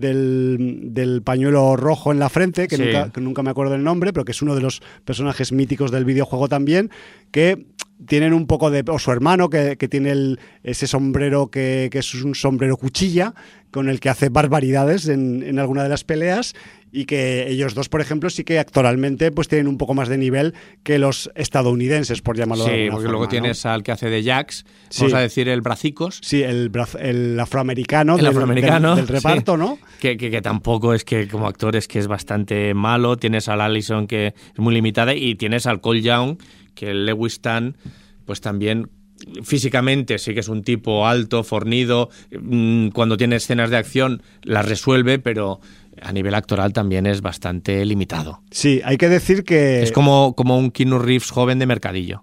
del, del pañuelo rojo en la frente, que, sí. nunca, que nunca me acuerdo el nombre, pero que es uno de los personajes míticos del videojuego también, que tienen un poco de... o su hermano, que, que tiene el, ese sombrero que, que es un sombrero cuchilla, con el que hace barbaridades en, en alguna de las peleas, y que ellos dos, por ejemplo, sí que actoralmente pues tienen un poco más de nivel que los estadounidenses, por llamarlo sí, de alguna porque forma, luego ¿no? tienes al que hace de Jax, sí. vamos a decir el Bracicos. Sí, el, el afroamericano, el del, afroamericano del, del reparto, sí. ¿no? Que, que, que tampoco es que como actor es que es bastante malo. Tienes al Allison, que es muy limitada, y tienes al Cole Young, que el Lewis Tan, pues también... físicamente sí que es un tipo alto, fornido, cuando tiene escenas de acción las resuelve, pero a nivel actoral también es bastante limitado. Sí, hay que decir que... Es como, como un Keanu Reeves joven de mercadillo.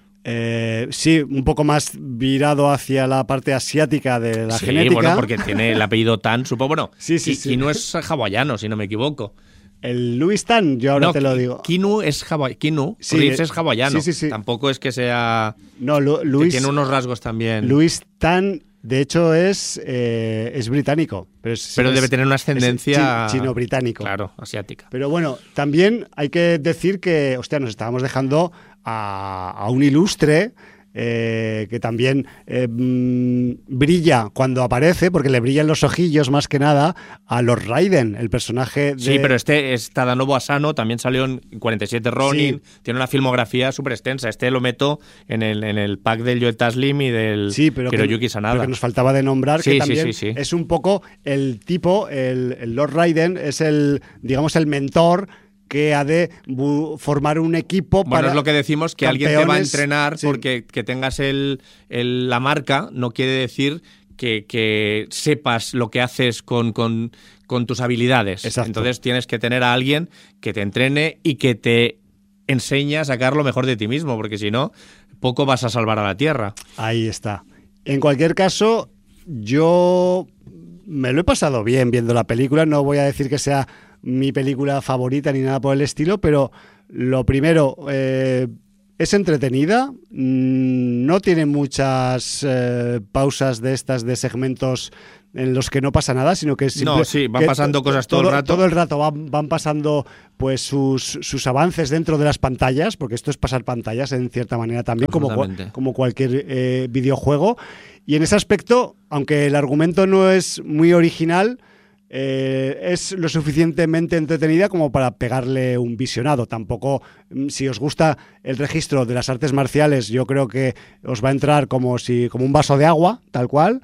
Eh, sí, un poco más virado hacia la parte asiática de la sí, genética. Bueno, porque tiene el apellido Tan, supongo. Bueno, sí, sí, y, sí. y no es hawaiano, si no me equivoco. El Louis Tan, yo ahora no, te lo digo. Keanu es hawaiano. Keanu sí, Reeves es hawaiano. Sí, sí, sí. Tampoco es que sea... No, Lu Luis... Que tiene unos rasgos también... Louis Tan, de hecho, es, eh, es británico. Pero, es, pero es, debe tener una ascendencia... chino-británico. Claro, asiática. Pero bueno, también hay que decir que, hostia, nos estábamos dejando a, a un ilustre... Eh, que también eh, mmm, brilla cuando aparece, porque le brillan los ojillos más que nada a Lord Raiden, el personaje de... Sí, pero este es Tadanobu Asano, también salió en cuarenta y siete Ronin, sí. Tiene una filmografía súper extensa. Este lo meto en el, en el pack del Joe Taslim y del sí, pero Hiroyuki que, Sanada. Pero que nos faltaba de nombrar, sí, que también sí, sí, sí. es un poco el tipo, el, el Lord Raiden es el, digamos, el mentor que ha de formar un equipo bueno, para... Bueno, es lo que decimos, que alguien te va a entrenar, sí. Porque que tengas el, el, la marca no quiere decir que, que sepas lo que haces con, con, con tus habilidades. Exacto. Entonces tienes que tener a alguien que te entrene y que te enseñe a sacar lo mejor de ti mismo, porque si no, poco vas a salvar a la Tierra. Ahí está. En cualquier caso, yo me lo he pasado bien viendo la película, no voy a decir que sea... mi película favorita ni nada por el estilo, pero lo primero, eh, es entretenida, no tiene muchas eh, pausas de estas de segmentos en los que no pasa nada, sino que simple, no, sí, van pasando cosas todo, todo el rato. Todo el rato van, van pasando pues sus, sus avances dentro de las pantallas, porque esto es pasar pantallas en cierta manera también, como, como cualquier eh, videojuego. Y en ese aspecto, aunque el argumento no es muy original, Eh, es lo suficientemente entretenida como para pegarle un visionado. Tampoco, si os gusta el registro de las artes marciales, yo creo que os va a entrar como, si, como un vaso de agua, tal cual.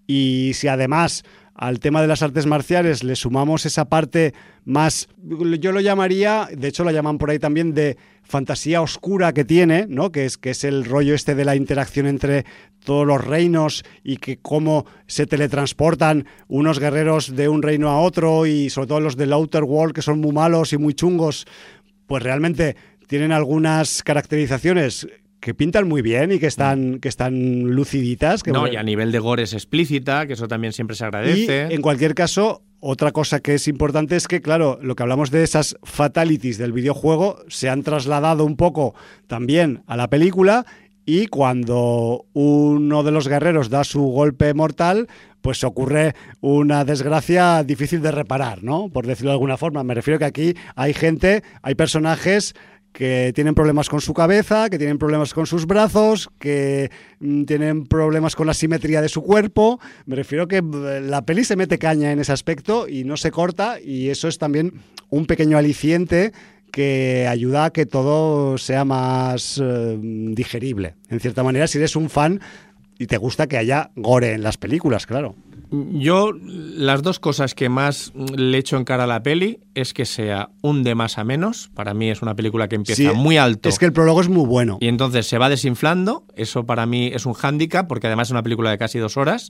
Y si además al tema de las artes marciales le sumamos esa parte más, yo lo llamaría, de hecho lo llaman por ahí también, de fantasía oscura que tiene, ¿no? Que es, que es el rollo este de la interacción entre todos los reinos y que cómo se teletransportan unos guerreros de un reino a otro, y sobre todo los del Outer World, que son muy malos y muy chungos, pues realmente tienen algunas caracterizaciones que pintan muy bien y que están, que están luciditas. Que no, bueno, y a nivel de gore es explícita, que eso también siempre se agradece. Y en cualquier caso, otra cosa que es importante es que, claro, lo que hablamos de esas fatalities del videojuego se han trasladado un poco también a la película, y cuando uno de los guerreros da su golpe mortal, pues ocurre una desgracia difícil de reparar, ¿no? Por decirlo de alguna forma. Me refiero que aquí hay gente, hay personajes que tienen problemas con su cabeza, que tienen problemas con sus brazos, que mm, tienen problemas con la simetría de su cuerpo. Me refiero que la peli se mete caña en ese aspecto y no se corta, y eso es también un pequeño aliciente que ayuda a que todo sea más eh, digerible, en cierta manera, si eres un fan y te gusta que haya gore en las películas, claro. Yo, las dos cosas que más le echo en cara a la peli es que sea un de más a menos. Para mí es una película que empieza sí, muy alto. Es que el prólogo es muy bueno. Y entonces se va desinflando. Eso para mí es un hándicap, porque además es una película de casi dos horas.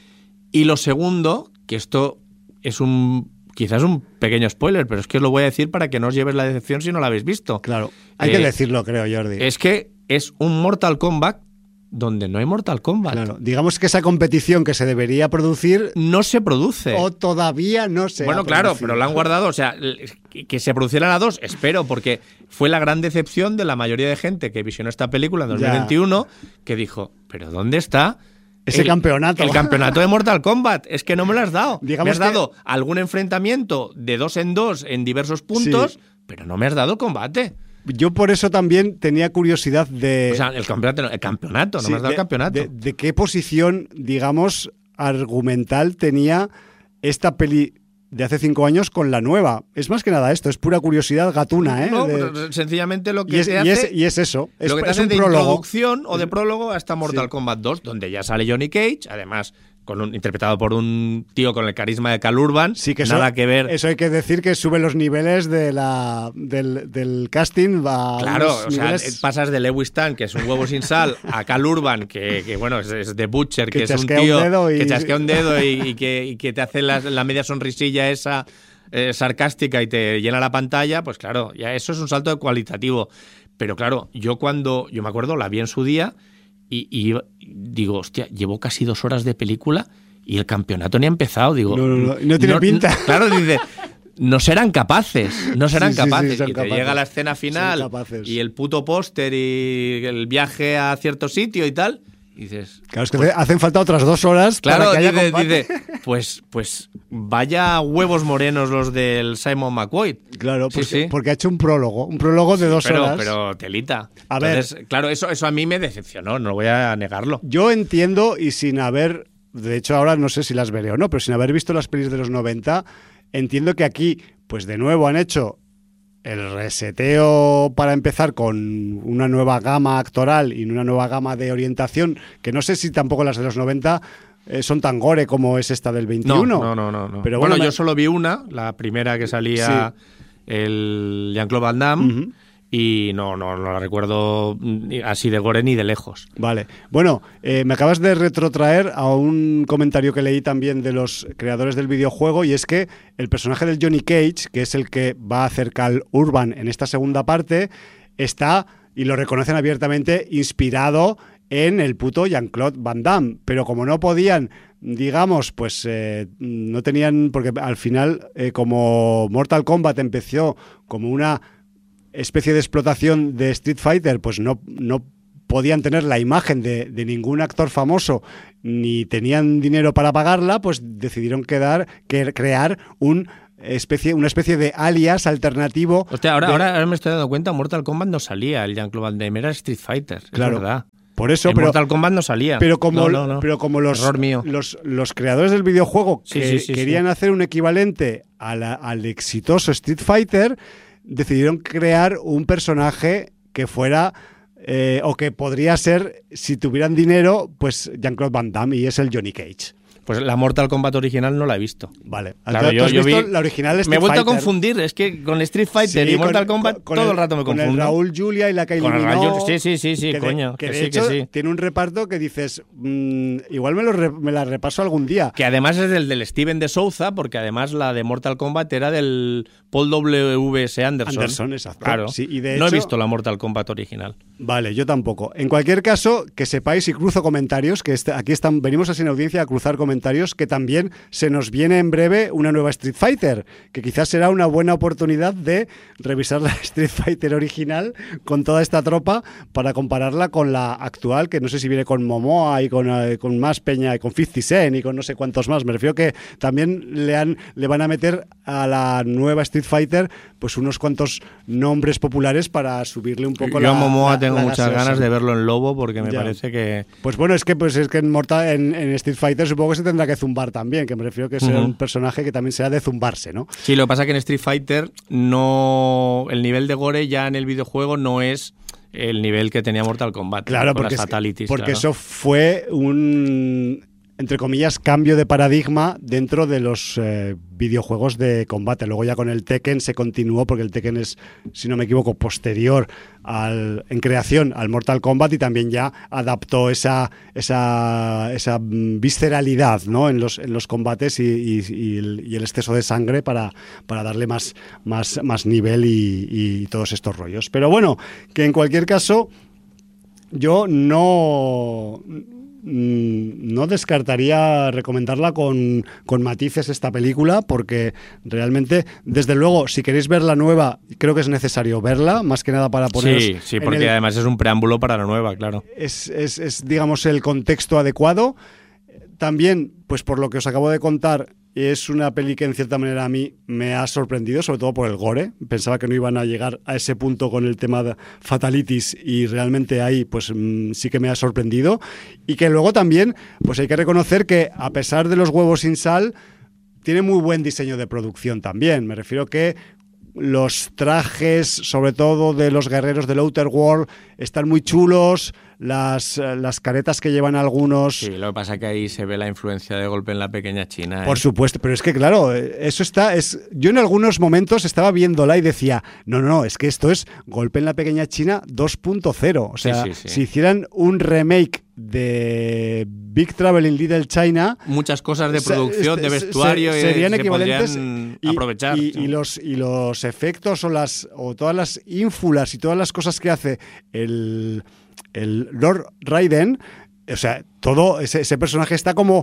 Y lo segundo, que esto es un... quizás un pequeño spoiler, pero es que os lo voy a decir para que no os lleves la decepción si no la habéis visto. Claro, hay eh, que decirlo, creo, Jordi. Es que es un Mortal Kombat donde no hay Mortal Kombat. Claro, digamos que esa competición que se debería producir no se produce. O todavía no se Bueno, ha claro, producido. pero la han guardado. O sea, que se produciera la dos, espero, porque fue la gran decepción de la mayoría de gente que visionó esta película en dos mil veintiuno, ya. Que dijo, ¿pero dónde está ese el, campeonato? El campeonato de Mortal Kombat. Es que no me lo has dado. Digamos me has que... dado algún enfrentamiento de dos en dos en diversos puntos, sí. Pero no me has dado combate. Yo por eso también tenía curiosidad de... O sea, el campeonato, el campeonato, no sí, me has dado de, el campeonato. De, de qué posición, digamos, argumental tenía esta peli de hace cinco años con la nueva. Es más que nada esto, es pura curiosidad gatuna, ¿eh? No, de... pero sencillamente lo que y es, te y hace... Es, y es eso, es, lo que te es hace un de prólogo. Introducción o de prólogo hasta Mortal sí. Kombat dos, donde ya sale Johnny Cage, además... Con un, interpretado por un tío con el carisma de Cal Urban, sí, que nada eso, que ver. Eso hay que decir que sube los niveles de la, del, del casting. Va claro, o niveles... sea, pasas de Lewis Tan, que es un huevo sin sal, a Cal Urban, que, que bueno, es, es de Butcher, que, que es un tío un y... que chasquea un dedo y, y, que, y que te hace la, la media sonrisilla esa eh, sarcástica y te llena la pantalla. Pues claro, ya eso es un salto cualitativo. Pero claro, yo cuando, yo me acuerdo, la vi en su día. Y, y digo, hostia, llevo casi dos horas de película y el campeonato ni ha empezado. Digo, no, no, no, no tiene no, pinta. Claro, dice, no serán capaces, no serán sí, capaces. Sí, sí, y te capaces. llega la escena final y el puto póster y el viaje a cierto sitio y tal. Y dices, claro, es que pues, hacen falta otras dos horas claro, para que haya dice, combate. Dice, pues, pues vaya huevos morenos los del Simon McQuaid. Claro, porque, sí, sí. porque ha hecho un prólogo, un prólogo de sí, dos pero, horas. Pero telita. A Entonces, ver, claro, eso, eso a mí me decepcionó, no voy a negarlo. Yo entiendo, y sin haber, de hecho ahora no sé si las veré o no, pero sin haber visto las pelis de los noventa, entiendo que aquí, pues de nuevo han hecho el reseteo para empezar con una nueva gama actoral y una nueva gama de orientación, que no sé si tampoco las de los noventa eh, son tan gore como es esta del veintiuno. No, no, no. no. Pero bueno, bueno, yo me... solo vi una, la primera que salía sí. el Jean-Claude Van Damme, uh-huh. Y no, no, no la recuerdo así de gore ni de lejos. Vale. Bueno, eh, me acabas de retrotraer a un comentario que leí también de los creadores del videojuego, y es que el personaje del Johnny Cage, que es el que va a hacer Cal Urban en esta segunda parte, está, y lo reconocen abiertamente, inspirado en el puto Jean-Claude Van Damme. Pero como no podían, digamos, pues eh, no tenían, porque al final, eh, como Mortal Kombat empezó como una especie de explotación de Street Fighter, pues no, no podían tener la imagen de, de ningún actor famoso ni tenían dinero para pagarla, pues decidieron quedar, que, crear un especie, una especie de alias alternativo. Hostia, ahora, de... ahora, ahora me estoy dando cuenta, Mortal Kombat no salía el Jean-Claude Van Damme, era Street Fighter, claro. Es verdad. Por eso, en pero, Mortal Kombat no salía. Pero como, no, no, no. Pero como los, los, los creadores del videojuego sí, que sí, sí, querían sí. hacer un equivalente a la, al exitoso Street Fighter, decidieron crear un personaje que fuera... Eh, o que podría ser, si tuvieran dinero, pues Jean-Claude Van Damme, y es el Johnny Cage. Pues la Mortal Kombat original no la he visto. Vale. Claro, ¿Tú yo, has yo visto vi, la original Street Me he vuelto Fighter? a confundir, es que con Street Fighter sí, y Mortal con, Kombat con todo el, el rato me con confundo. Con el Raúl Julia y la Kylie Con el Minogue, Raúl, sí, sí, sí, sí, que coño. De, que que de sí, hecho que sí. tiene un reparto que dices, mmm, igual me, lo re, me la repaso algún día. Que además es del, del Steven de Souza, porque además la de Mortal Kombat era del Paul W S. Anderson. Anderson, exacto. Claro. Sí, y de no hecho, he visto la Mortal Kombat original. Vale, yo tampoco. En cualquier caso, que sepáis y cruzo comentarios, que está, aquí están, venimos así en audiencia a cruzar comentarios, que también se nos viene en breve una nueva Street Fighter, que quizás será una buena oportunidad de revisar la Street Fighter original con toda esta tropa para compararla con la actual, que no sé si viene con Momoa y con, eh, con más peña y con cincuenta Cent y con no sé cuántos más. Me refiero que también le, han, le van a meter a la nueva Street Fighter pues unos cuantos nombres populares para subirle un poco Yo la... Yo a Momoa la, tengo la muchas gaseosa. ganas de verlo en Lobo porque me ya. parece que... Pues bueno, es que pues es que en, Mortal, en, en Street Fighter supongo que se tendrá que zumbar también, que me refiero que será uh-huh. un personaje que también será de zumbarse, ¿no? Sí, lo que pasa es que en Street Fighter no el nivel de gore ya en el videojuego no es el nivel que tenía Mortal Kombat. Claro, con porque, las fatalities, porque claro. eso fue un... entre comillas, cambio de paradigma dentro de los eh, videojuegos de combate. Luego ya con el Tekken se continuó, porque el Tekken es, si no me equivoco, posterior al, en creación al Mortal Kombat, y también ya adaptó esa, esa, esa visceralidad, ¿no? en, los, en los combates y, y, y, el, y el exceso de sangre para, para darle más, más, más nivel y, y todos estos rollos. Pero bueno, que en cualquier caso yo no... no descartaría recomendarla con, con matices esta película, porque realmente, desde luego, si queréis ver la nueva, creo que es necesario verla, más que nada para poner... Sí, sí, porque el, además es un preámbulo para la nueva, claro. Es, es, es, digamos, el contexto adecuado. También, pues por lo que os acabo de contar, es una peli que en cierta manera a mí me ha sorprendido, sobre todo por el gore. Pensaba que no iban a llegar a ese punto con el tema de fatalities, y realmente ahí pues mmm, sí que me ha sorprendido. Y que luego también pues hay que reconocer que, a pesar de los huevos sin sal, tiene muy buen diseño de producción también. Me refiero que los trajes, sobre todo de los guerreros del Outer World, están muy chulos. Las, las caretas que llevan algunos... Sí, lo que pasa es que ahí se ve la influencia de Golpe en la Pequeña China. ¿eh? Por supuesto, pero es que claro, eso está... es yo en algunos momentos estaba viéndola y decía, no, no, no, es que esto es Golpe en la Pequeña China dos punto cero. O sea, sí, sí, sí. si hicieran un remake de Big Trouble in Little China... Muchas cosas de producción, se, de vestuario... Se, serían se equivalentes y, aprovechar. Y, y, y, los, y los efectos o, las, o todas las ínfulas y todas las cosas que hace el... el Lord Raiden, o sea, todo ese, ese personaje está como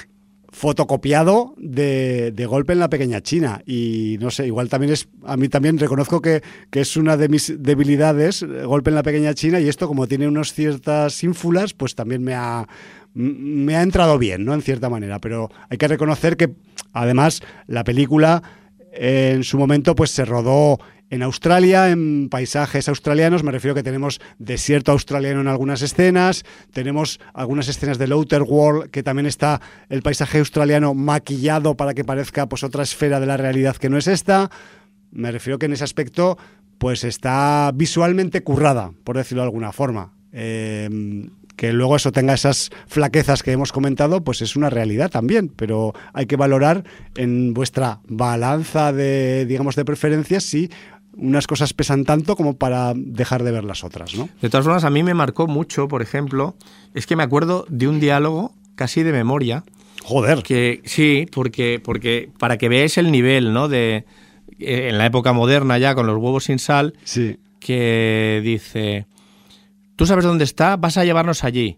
fotocopiado de, de Golpe en la Pequeña China, y no sé, igual también es, a mí también reconozco que, que es una de mis debilidades, Golpe en la Pequeña China, y esto, como tiene unas ciertas ínfulas, pues también me ha me ha entrado bien, ¿no? En cierta manera, pero hay que reconocer que además la película eh, en su momento pues se rodó en Australia, en paisajes australianos. Me refiero que tenemos desierto australiano en algunas escenas, tenemos algunas escenas del Outer World, que también está el paisaje australiano maquillado para que parezca pues otra esfera de la realidad que no es esta. Me refiero que en ese aspecto pues está visualmente currada, por decirlo de alguna forma. Eh, que luego eso tenga esas flaquezas que hemos comentado, pues es una realidad también, pero hay que valorar en vuestra balanza de, digamos, de preferencias si unas cosas pesan tanto como para dejar de ver las otras, ¿no? De todas formas, a mí me marcó mucho, por ejemplo, es que me acuerdo de un diálogo casi de memoria. Joder. Que sí, porque, porque para que veáis el nivel, ¿no? De en la época moderna ya, con los huevos sin sal, sí. Que dice: ¿tú sabes dónde está? Vas a llevarnos allí.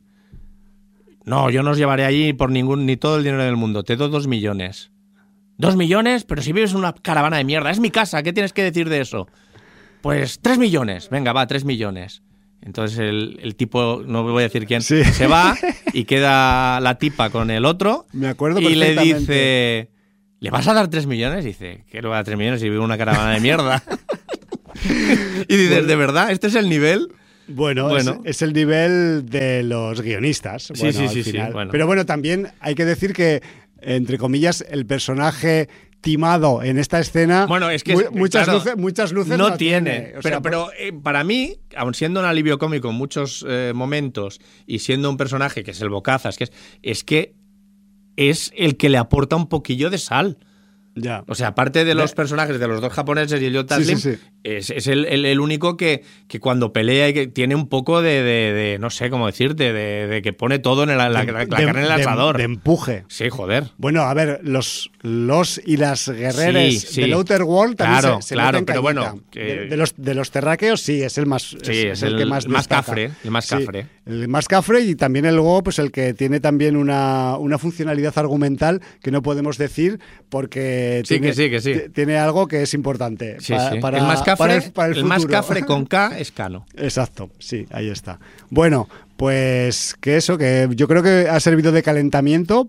No, yo no os llevaré allí por ningún ni todo el dinero del mundo. Te doy dos millones. ¿Dos millones? Pero si vives en una caravana de mierda. Es mi casa. ¿Qué tienes que decir de eso? pues tres millones, venga, va, tres millones. Entonces el, el tipo, no voy a decir quién, Sí. se va y queda la tipa con el otro. Me acuerdo y le perfectamente. dice, ¿le vas a dar tres millones? Y dice, ¿qué le voy a dar tres millones si vivo en una caravana de mierda? Y dices, Bueno. ¿de verdad? ¿Este es el nivel? Bueno, Bueno. Es, es el nivel de los guionistas. Sí, bueno, sí, al sí, sí, final. bueno. Pero bueno, también hay que decir que, entre comillas, el personaje timado en esta escena, Bueno, es que mu- es- muchas, claro, luces, muchas luces no, no tiene. O pero sea, pero eh, para mí, aun siendo un alivio cómico en muchos eh, momentos y siendo un personaje que es el bocazas, que es, es que es el que le aporta un poquillo de sal. ya. O sea, aparte de los De- personajes de los dos japoneses y el Jota Sí, sí, Slim, sí. es, es el, el- el único que, que cuando pelea y que tiene un poco de, de- de- no sé cómo decirte, de, de que pone todo en el- la, la- la de- carne en el de- asador. de empuje. Sí, joder. Bueno, a ver, los, los y las guerreres Sí, sí. del Outer World también Claro, se, se claro, meten pero cañita. bueno, que- De, de los, de los terráqueos sí, es el más, Sí, es el- que más el más destaca. cafre, el más Sí, cafre. el más cafre y también el luego, pues el que tiene también una, una funcionalidad argumental que no podemos decir porque Sí, tiene, que sí, que sí. t- tiene algo que es importante Sí, pa- sí. para, el más cafre, para el, para el el más futuro. cafre con K es Cano. Exacto, sí, ahí está. Bueno, pues que eso, que yo creo que ha servido de calentamiento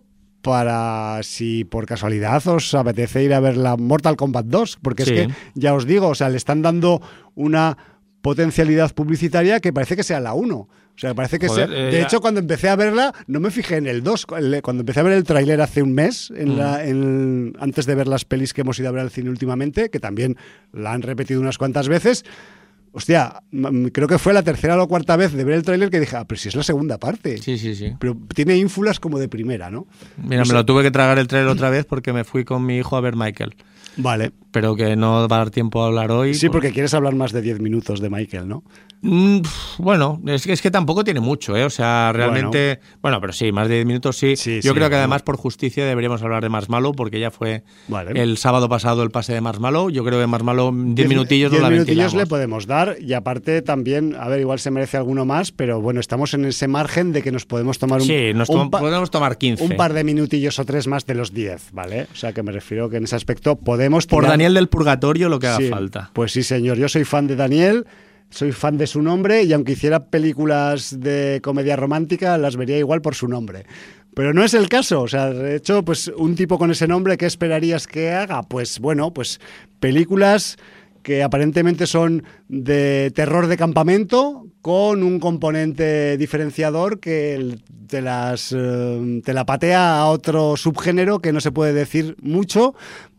para si por casualidad os apetece ir a ver la Mortal Kombat dos, porque Sí. es que ya os digo, o sea, le están dando una potencialidad publicitaria que parece que sea la uno. O sea, parece que Joder, sea... eh, De ya- hecho, cuando empecé a verla, no me fijé en el dos. El- Cuando empecé a ver el tráiler hace un mes, en Mm. la, en- antes de ver las pelis que hemos ido a ver al cine últimamente, que también la han repetido unas cuantas veces, hostia, m- creo que fue la tercera o la cuarta vez de ver el tráiler que dije, ah, pero si es la segunda parte. Sí, sí, sí. Pero tiene ínfulas como de primera, ¿no? Mira, No me sé. lo tuve que tragar el trailer otra vez porque me fui con mi hijo a ver Michael. Vale. Pero que no va a dar tiempo a hablar hoy. Sí, por- porque quieres hablar más de diez minutos de Michael, ¿no? Mm, pf, bueno, es que, es que tampoco tiene mucho, ¿eh? O sea, realmente... Bueno, pero sí, más de diez minutos sí. Sí, Yo sí, creo que no. además, por justicia, deberíamos hablar de Marshmallow porque ya fue Vale. el sábado pasado el pase de Marshmallow. Yo creo que Marshmallow diez minutillos no diez la minutillos ventilamos. le podemos dar y aparte también, a ver, igual se merece alguno más, pero bueno, estamos en ese margen de que nos podemos tomar un, Sí, nos un to- pa- podemos tomar quince. un par de minutillos o tres más de los diez, ¿vale? O sea que me refiero que en ese aspecto podemos Por tirar- Daniel del Purgatorio lo que haga Sí, falta. Pues sí, señor. Yo soy fan de Daniel, soy fan de su nombre y aunque hiciera películas de comedia romántica, las vería igual por su nombre. Pero no es el caso. O sea, de hecho, pues un tipo con ese nombre, ¿qué esperarías que haga? Pues bueno, pues películas que aparentemente son de terror de campamento con un componente diferenciador que el- te, las, eh, te la patea a otro subgénero que no se puede decir mucho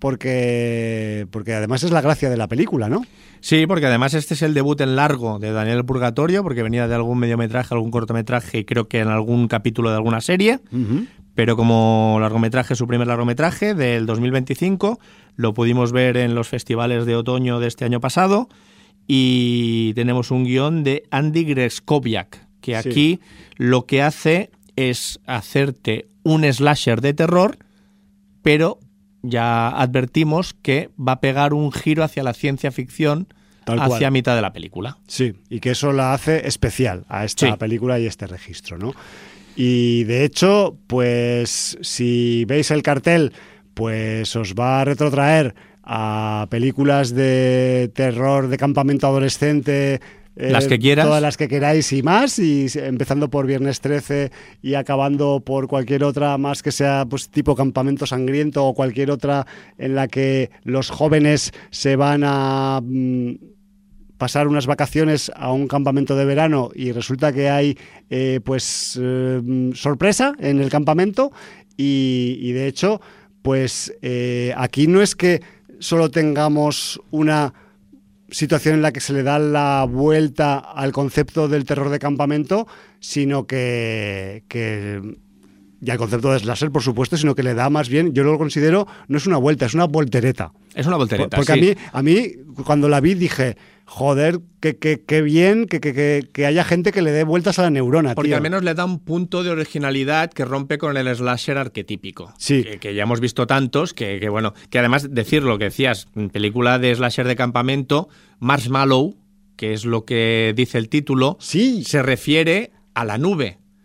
porque, porque además es la gracia de la película, ¿no? Sí, porque además este es el debut en largo de Daniel del Purgatorio, porque venía de algún mediometraje, algún cortometraje y creo que en algún capítulo de alguna serie. Pero como largometraje, su primer largometraje del dos mil veinticinco, lo pudimos ver en los festivales de otoño de este año pasado y tenemos un guión de Andy Greskoviak, que Sí. aquí lo que hace es hacerte un slasher de terror, pero ya advertimos que va a pegar un giro hacia la ciencia ficción Tal hacia cual. mitad de la película. Sí, y que eso la hace especial a esta Sí. película y este registro, ¿no? Y de hecho, pues si veis el cartel, pues os va a retrotraer a películas de terror de campamento adolescente. eh, Las que quieras. Todas las que queráis y más, y empezando por Viernes trece y acabando por cualquier otra más que sea pues tipo Campamento Sangriento o cualquier otra en la que los jóvenes se van a... mm, pasar unas vacaciones a un campamento de verano y resulta que hay eh, pues eh, sorpresa en el campamento y, y de hecho pues eh, aquí no es que solo tengamos una situación en la que se le da la vuelta al concepto del terror de campamento, sino que, que y al concepto de slasher, por supuesto, sino que le da más bien, yo lo considero, no es una vuelta, es una voltereta. Es una voltereta, Porque sí. a mí, a mí, cuando la vi, dije, joder, qué que, que bien que, que, que, que haya gente que le dé vueltas a la neurona, Porque tío. al menos le da un punto de originalidad que rompe con el slasher arquetípico. Sí. Que, que ya hemos visto tantos, que, que bueno, que además decir lo que decías, en película de slasher de campamento, Marshmallow, que es lo que dice el título, Sí. se refiere a la nube.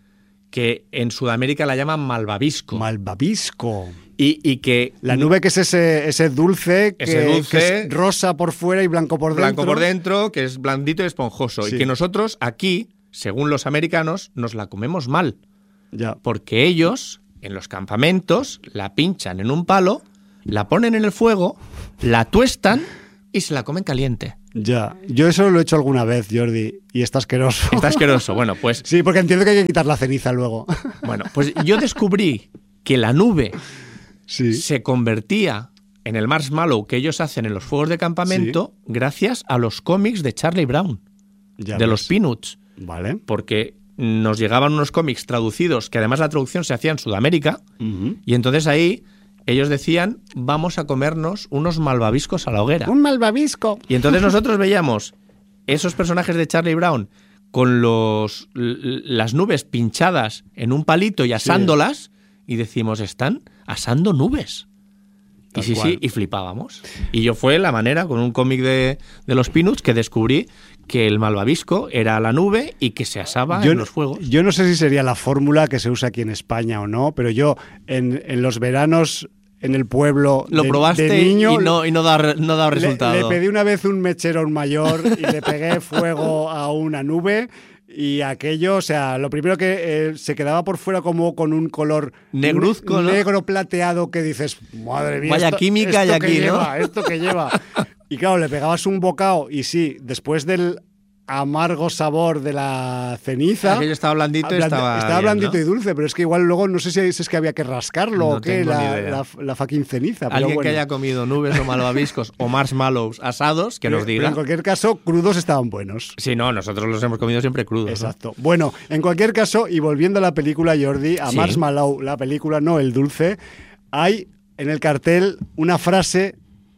que en Sudamérica la llaman malvavisco. Malvavisco. Y, y que... La nube que es ese, ese dulce, que, ese dulce que es rosa por fuera y blanco por dentro. Blanco por dentro, que es blandito y esponjoso. Sí. Y que nosotros aquí, según los americanos, nos la comemos mal. Ya. Porque ellos, en los campamentos, la pinchan en un palo, la ponen en el fuego, la tuestan y se la comen caliente. Ya, yo eso lo he hecho alguna vez, Jordi, y está asqueroso. Está asqueroso, bueno, pues... Sí, porque entiendo que hay que quitar la ceniza luego. Bueno, pues yo descubrí que la nube sí. se convertía en el marshmallow que ellos hacen en los fuegos de campamento sí. gracias a los cómics de Charlie Brown, ya de ves. los Peanuts. Vale. Porque nos llegaban unos cómics traducidos, que además la traducción se hacía en Sudamérica, uh-huh. y entonces ahí... ellos decían, vamos a comernos unos malvaviscos a la hoguera. ¡Un malvavisco! Y entonces nosotros veíamos esos personajes de Charlie Brown con los, las nubes pinchadas en un palito y asándolas, sí. y decimos, están asando nubes. Tal y sí, cual. sí, y flipábamos. Y yo fue la manera, con un cómic de, de los Peanuts, que descubrí que el malvavisco era la nube y que se asaba yo, en los fuegos. Yo no sé si sería la fórmula que se usa aquí en España o no, pero yo en, en los veranos... en el pueblo lo de, probaste de niño, y no, y no da, no da resultado. Le, le pedí una vez un mecherón mayor y le pegué fuego a una nube y aquello, o sea, lo primero que eh, se quedaba por fuera como con un color negruzco, ne- ¿no? negro plateado que dices, madre mía, vaya esto, química esto hay que aquí, lleva, ¿no? Esto que lleva. Y claro, le pegabas un bocado y sí, después del amargo sabor de la ceniza. Aquello estaba blandito y bland- estaba Estaba bien, blandito ¿no? y dulce, pero es que igual luego no sé si es que había que rascarlo No o qué, tengo ni la, idea. la, la fucking ceniza. Pero Alguien bueno. que haya comido nubes o malvaviscos o marshmallows asados, que Pero- nos pero diga. en cualquier caso, crudos estaban buenos. Sí, no, nosotros los hemos comido siempre crudos. Exacto. ¿No? Bueno, en cualquier caso, y volviendo a la película, Jordi, a Sí. Marshmallow, la película, no el dulce, hay en el cartel una frase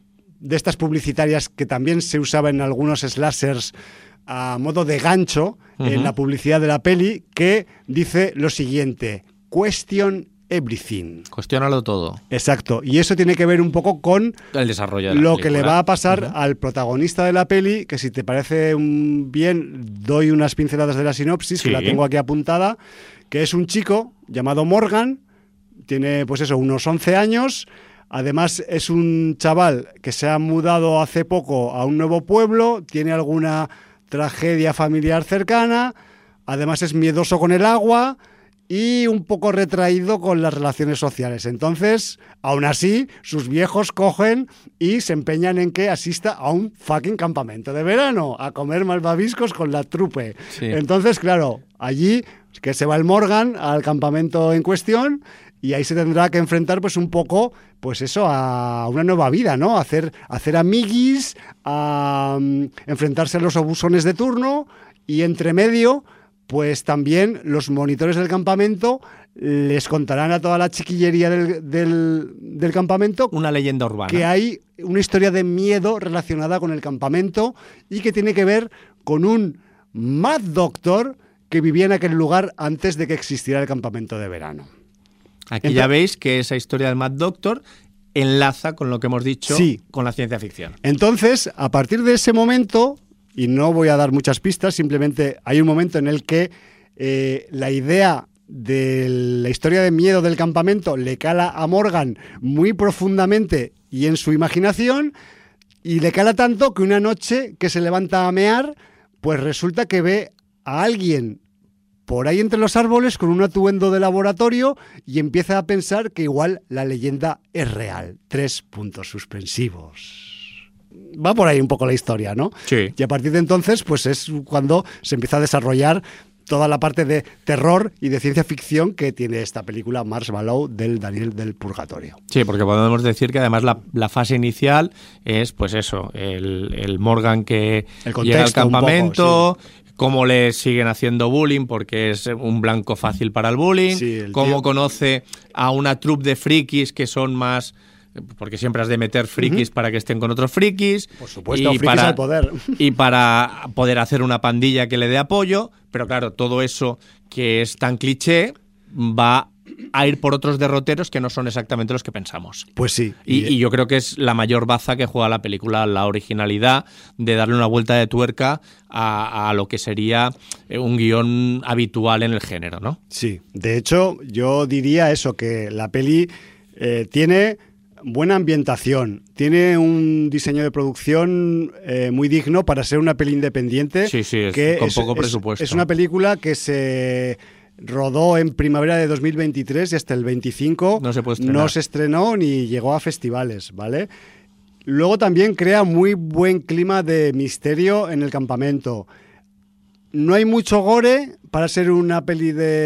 de estas publicitarias que también se usaba en algunos slashers a modo de gancho uh-huh. en la publicidad de la peli, que dice lo siguiente: question everything. Cuestiónalo todo. Exacto. Y eso tiene que ver un poco con el desarrollo de la lo película. que le va a pasar uh-huh. al protagonista de la peli, que si te parece un bien, doy unas pinceladas de la sinopsis, sí. que la tengo aquí apuntada, que es un chico llamado Morgan, tiene pues eso, unos once años. Además es un chaval que se ha mudado hace poco a un nuevo pueblo, tiene alguna tragedia familiar cercana, además es miedoso con el agua y un poco retraído con las relaciones sociales. Entonces, aún así, sus viejos cogen y se empeñan en que asista a un fucking campamento de verano, a comer malvaviscos con la trupe. Sí. Entonces, claro, allí que se va el Morgan al campamento en cuestión y ahí se tendrá que enfrentar pues un poco, pues eso, a una nueva vida, ¿no? A hacer, a hacer amiguis, a um, enfrentarse a los abusones de turno y entre medio, pues también los monitores del campamento les contarán a toda la chiquillería del, del, del campamento una leyenda urbana. Que hay una historia de miedo relacionada con el campamento y que tiene que ver con un Mad Doctor que vivía en aquel lugar antes de que existiera el campamento de verano. Aquí Entonces, ya veis que esa historia del Mad Doctor enlaza con lo que hemos dicho sí. con la ciencia ficción. Entonces, a partir de ese momento, y no voy a dar muchas pistas, simplemente hay un momento en el que eh, la idea de la historia de miedo del campamento le cala a Morgan muy profundamente y en su imaginación, y le cala tanto que una noche que se levanta a mear, pues resulta que ve a alguien por ahí entre los árboles con un atuendo de laboratorio y empieza a pensar que igual la leyenda es real. Tres puntos suspensivos. Va por ahí un poco la historia, ¿no? Sí. Y a partir de entonces, pues es cuando se empieza a desarrollar toda la parte de terror y de ciencia ficción que tiene esta película Marshmallow del Daniel del Purgatorio. Sí, porque podemos decir que además la, la fase inicial es, pues eso, el, el Morgan que el contexto, llega al campamento, poco, sí. cómo le siguen haciendo bullying porque es un blanco fácil para el bullying, sí, el cómo tío... conoce a una troupe de frikis que son más... porque siempre has de meter frikis uh-huh. para que estén con otros frikis. Por supuesto, y frikis para, al poder. Y para poder hacer una pandilla que le dé apoyo. Pero claro, todo eso que es tan cliché va a ir por otros derroteros que no son exactamente los que pensamos. Pues sí. Y, y yo creo que es la mayor baza que juega la película, la originalidad de darle una vuelta de tuerca a, a lo que sería un guión habitual en el género, ¿no? Sí, de hecho yo diría eso, que la peli eh, tiene buena ambientación, tiene un diseño de producción eh, muy digno para ser una peli independiente. Sí, sí, es, que con es, poco es, presupuesto. Es una película que se rodó en primavera de dos mil veintitrés y hasta el veinticinco no se, puede estrenar. no se estrenó ni llegó a festivales, ¿vale? Luego también crea muy buen clima de misterio en el campamento. No hay mucho gore para ser una peli de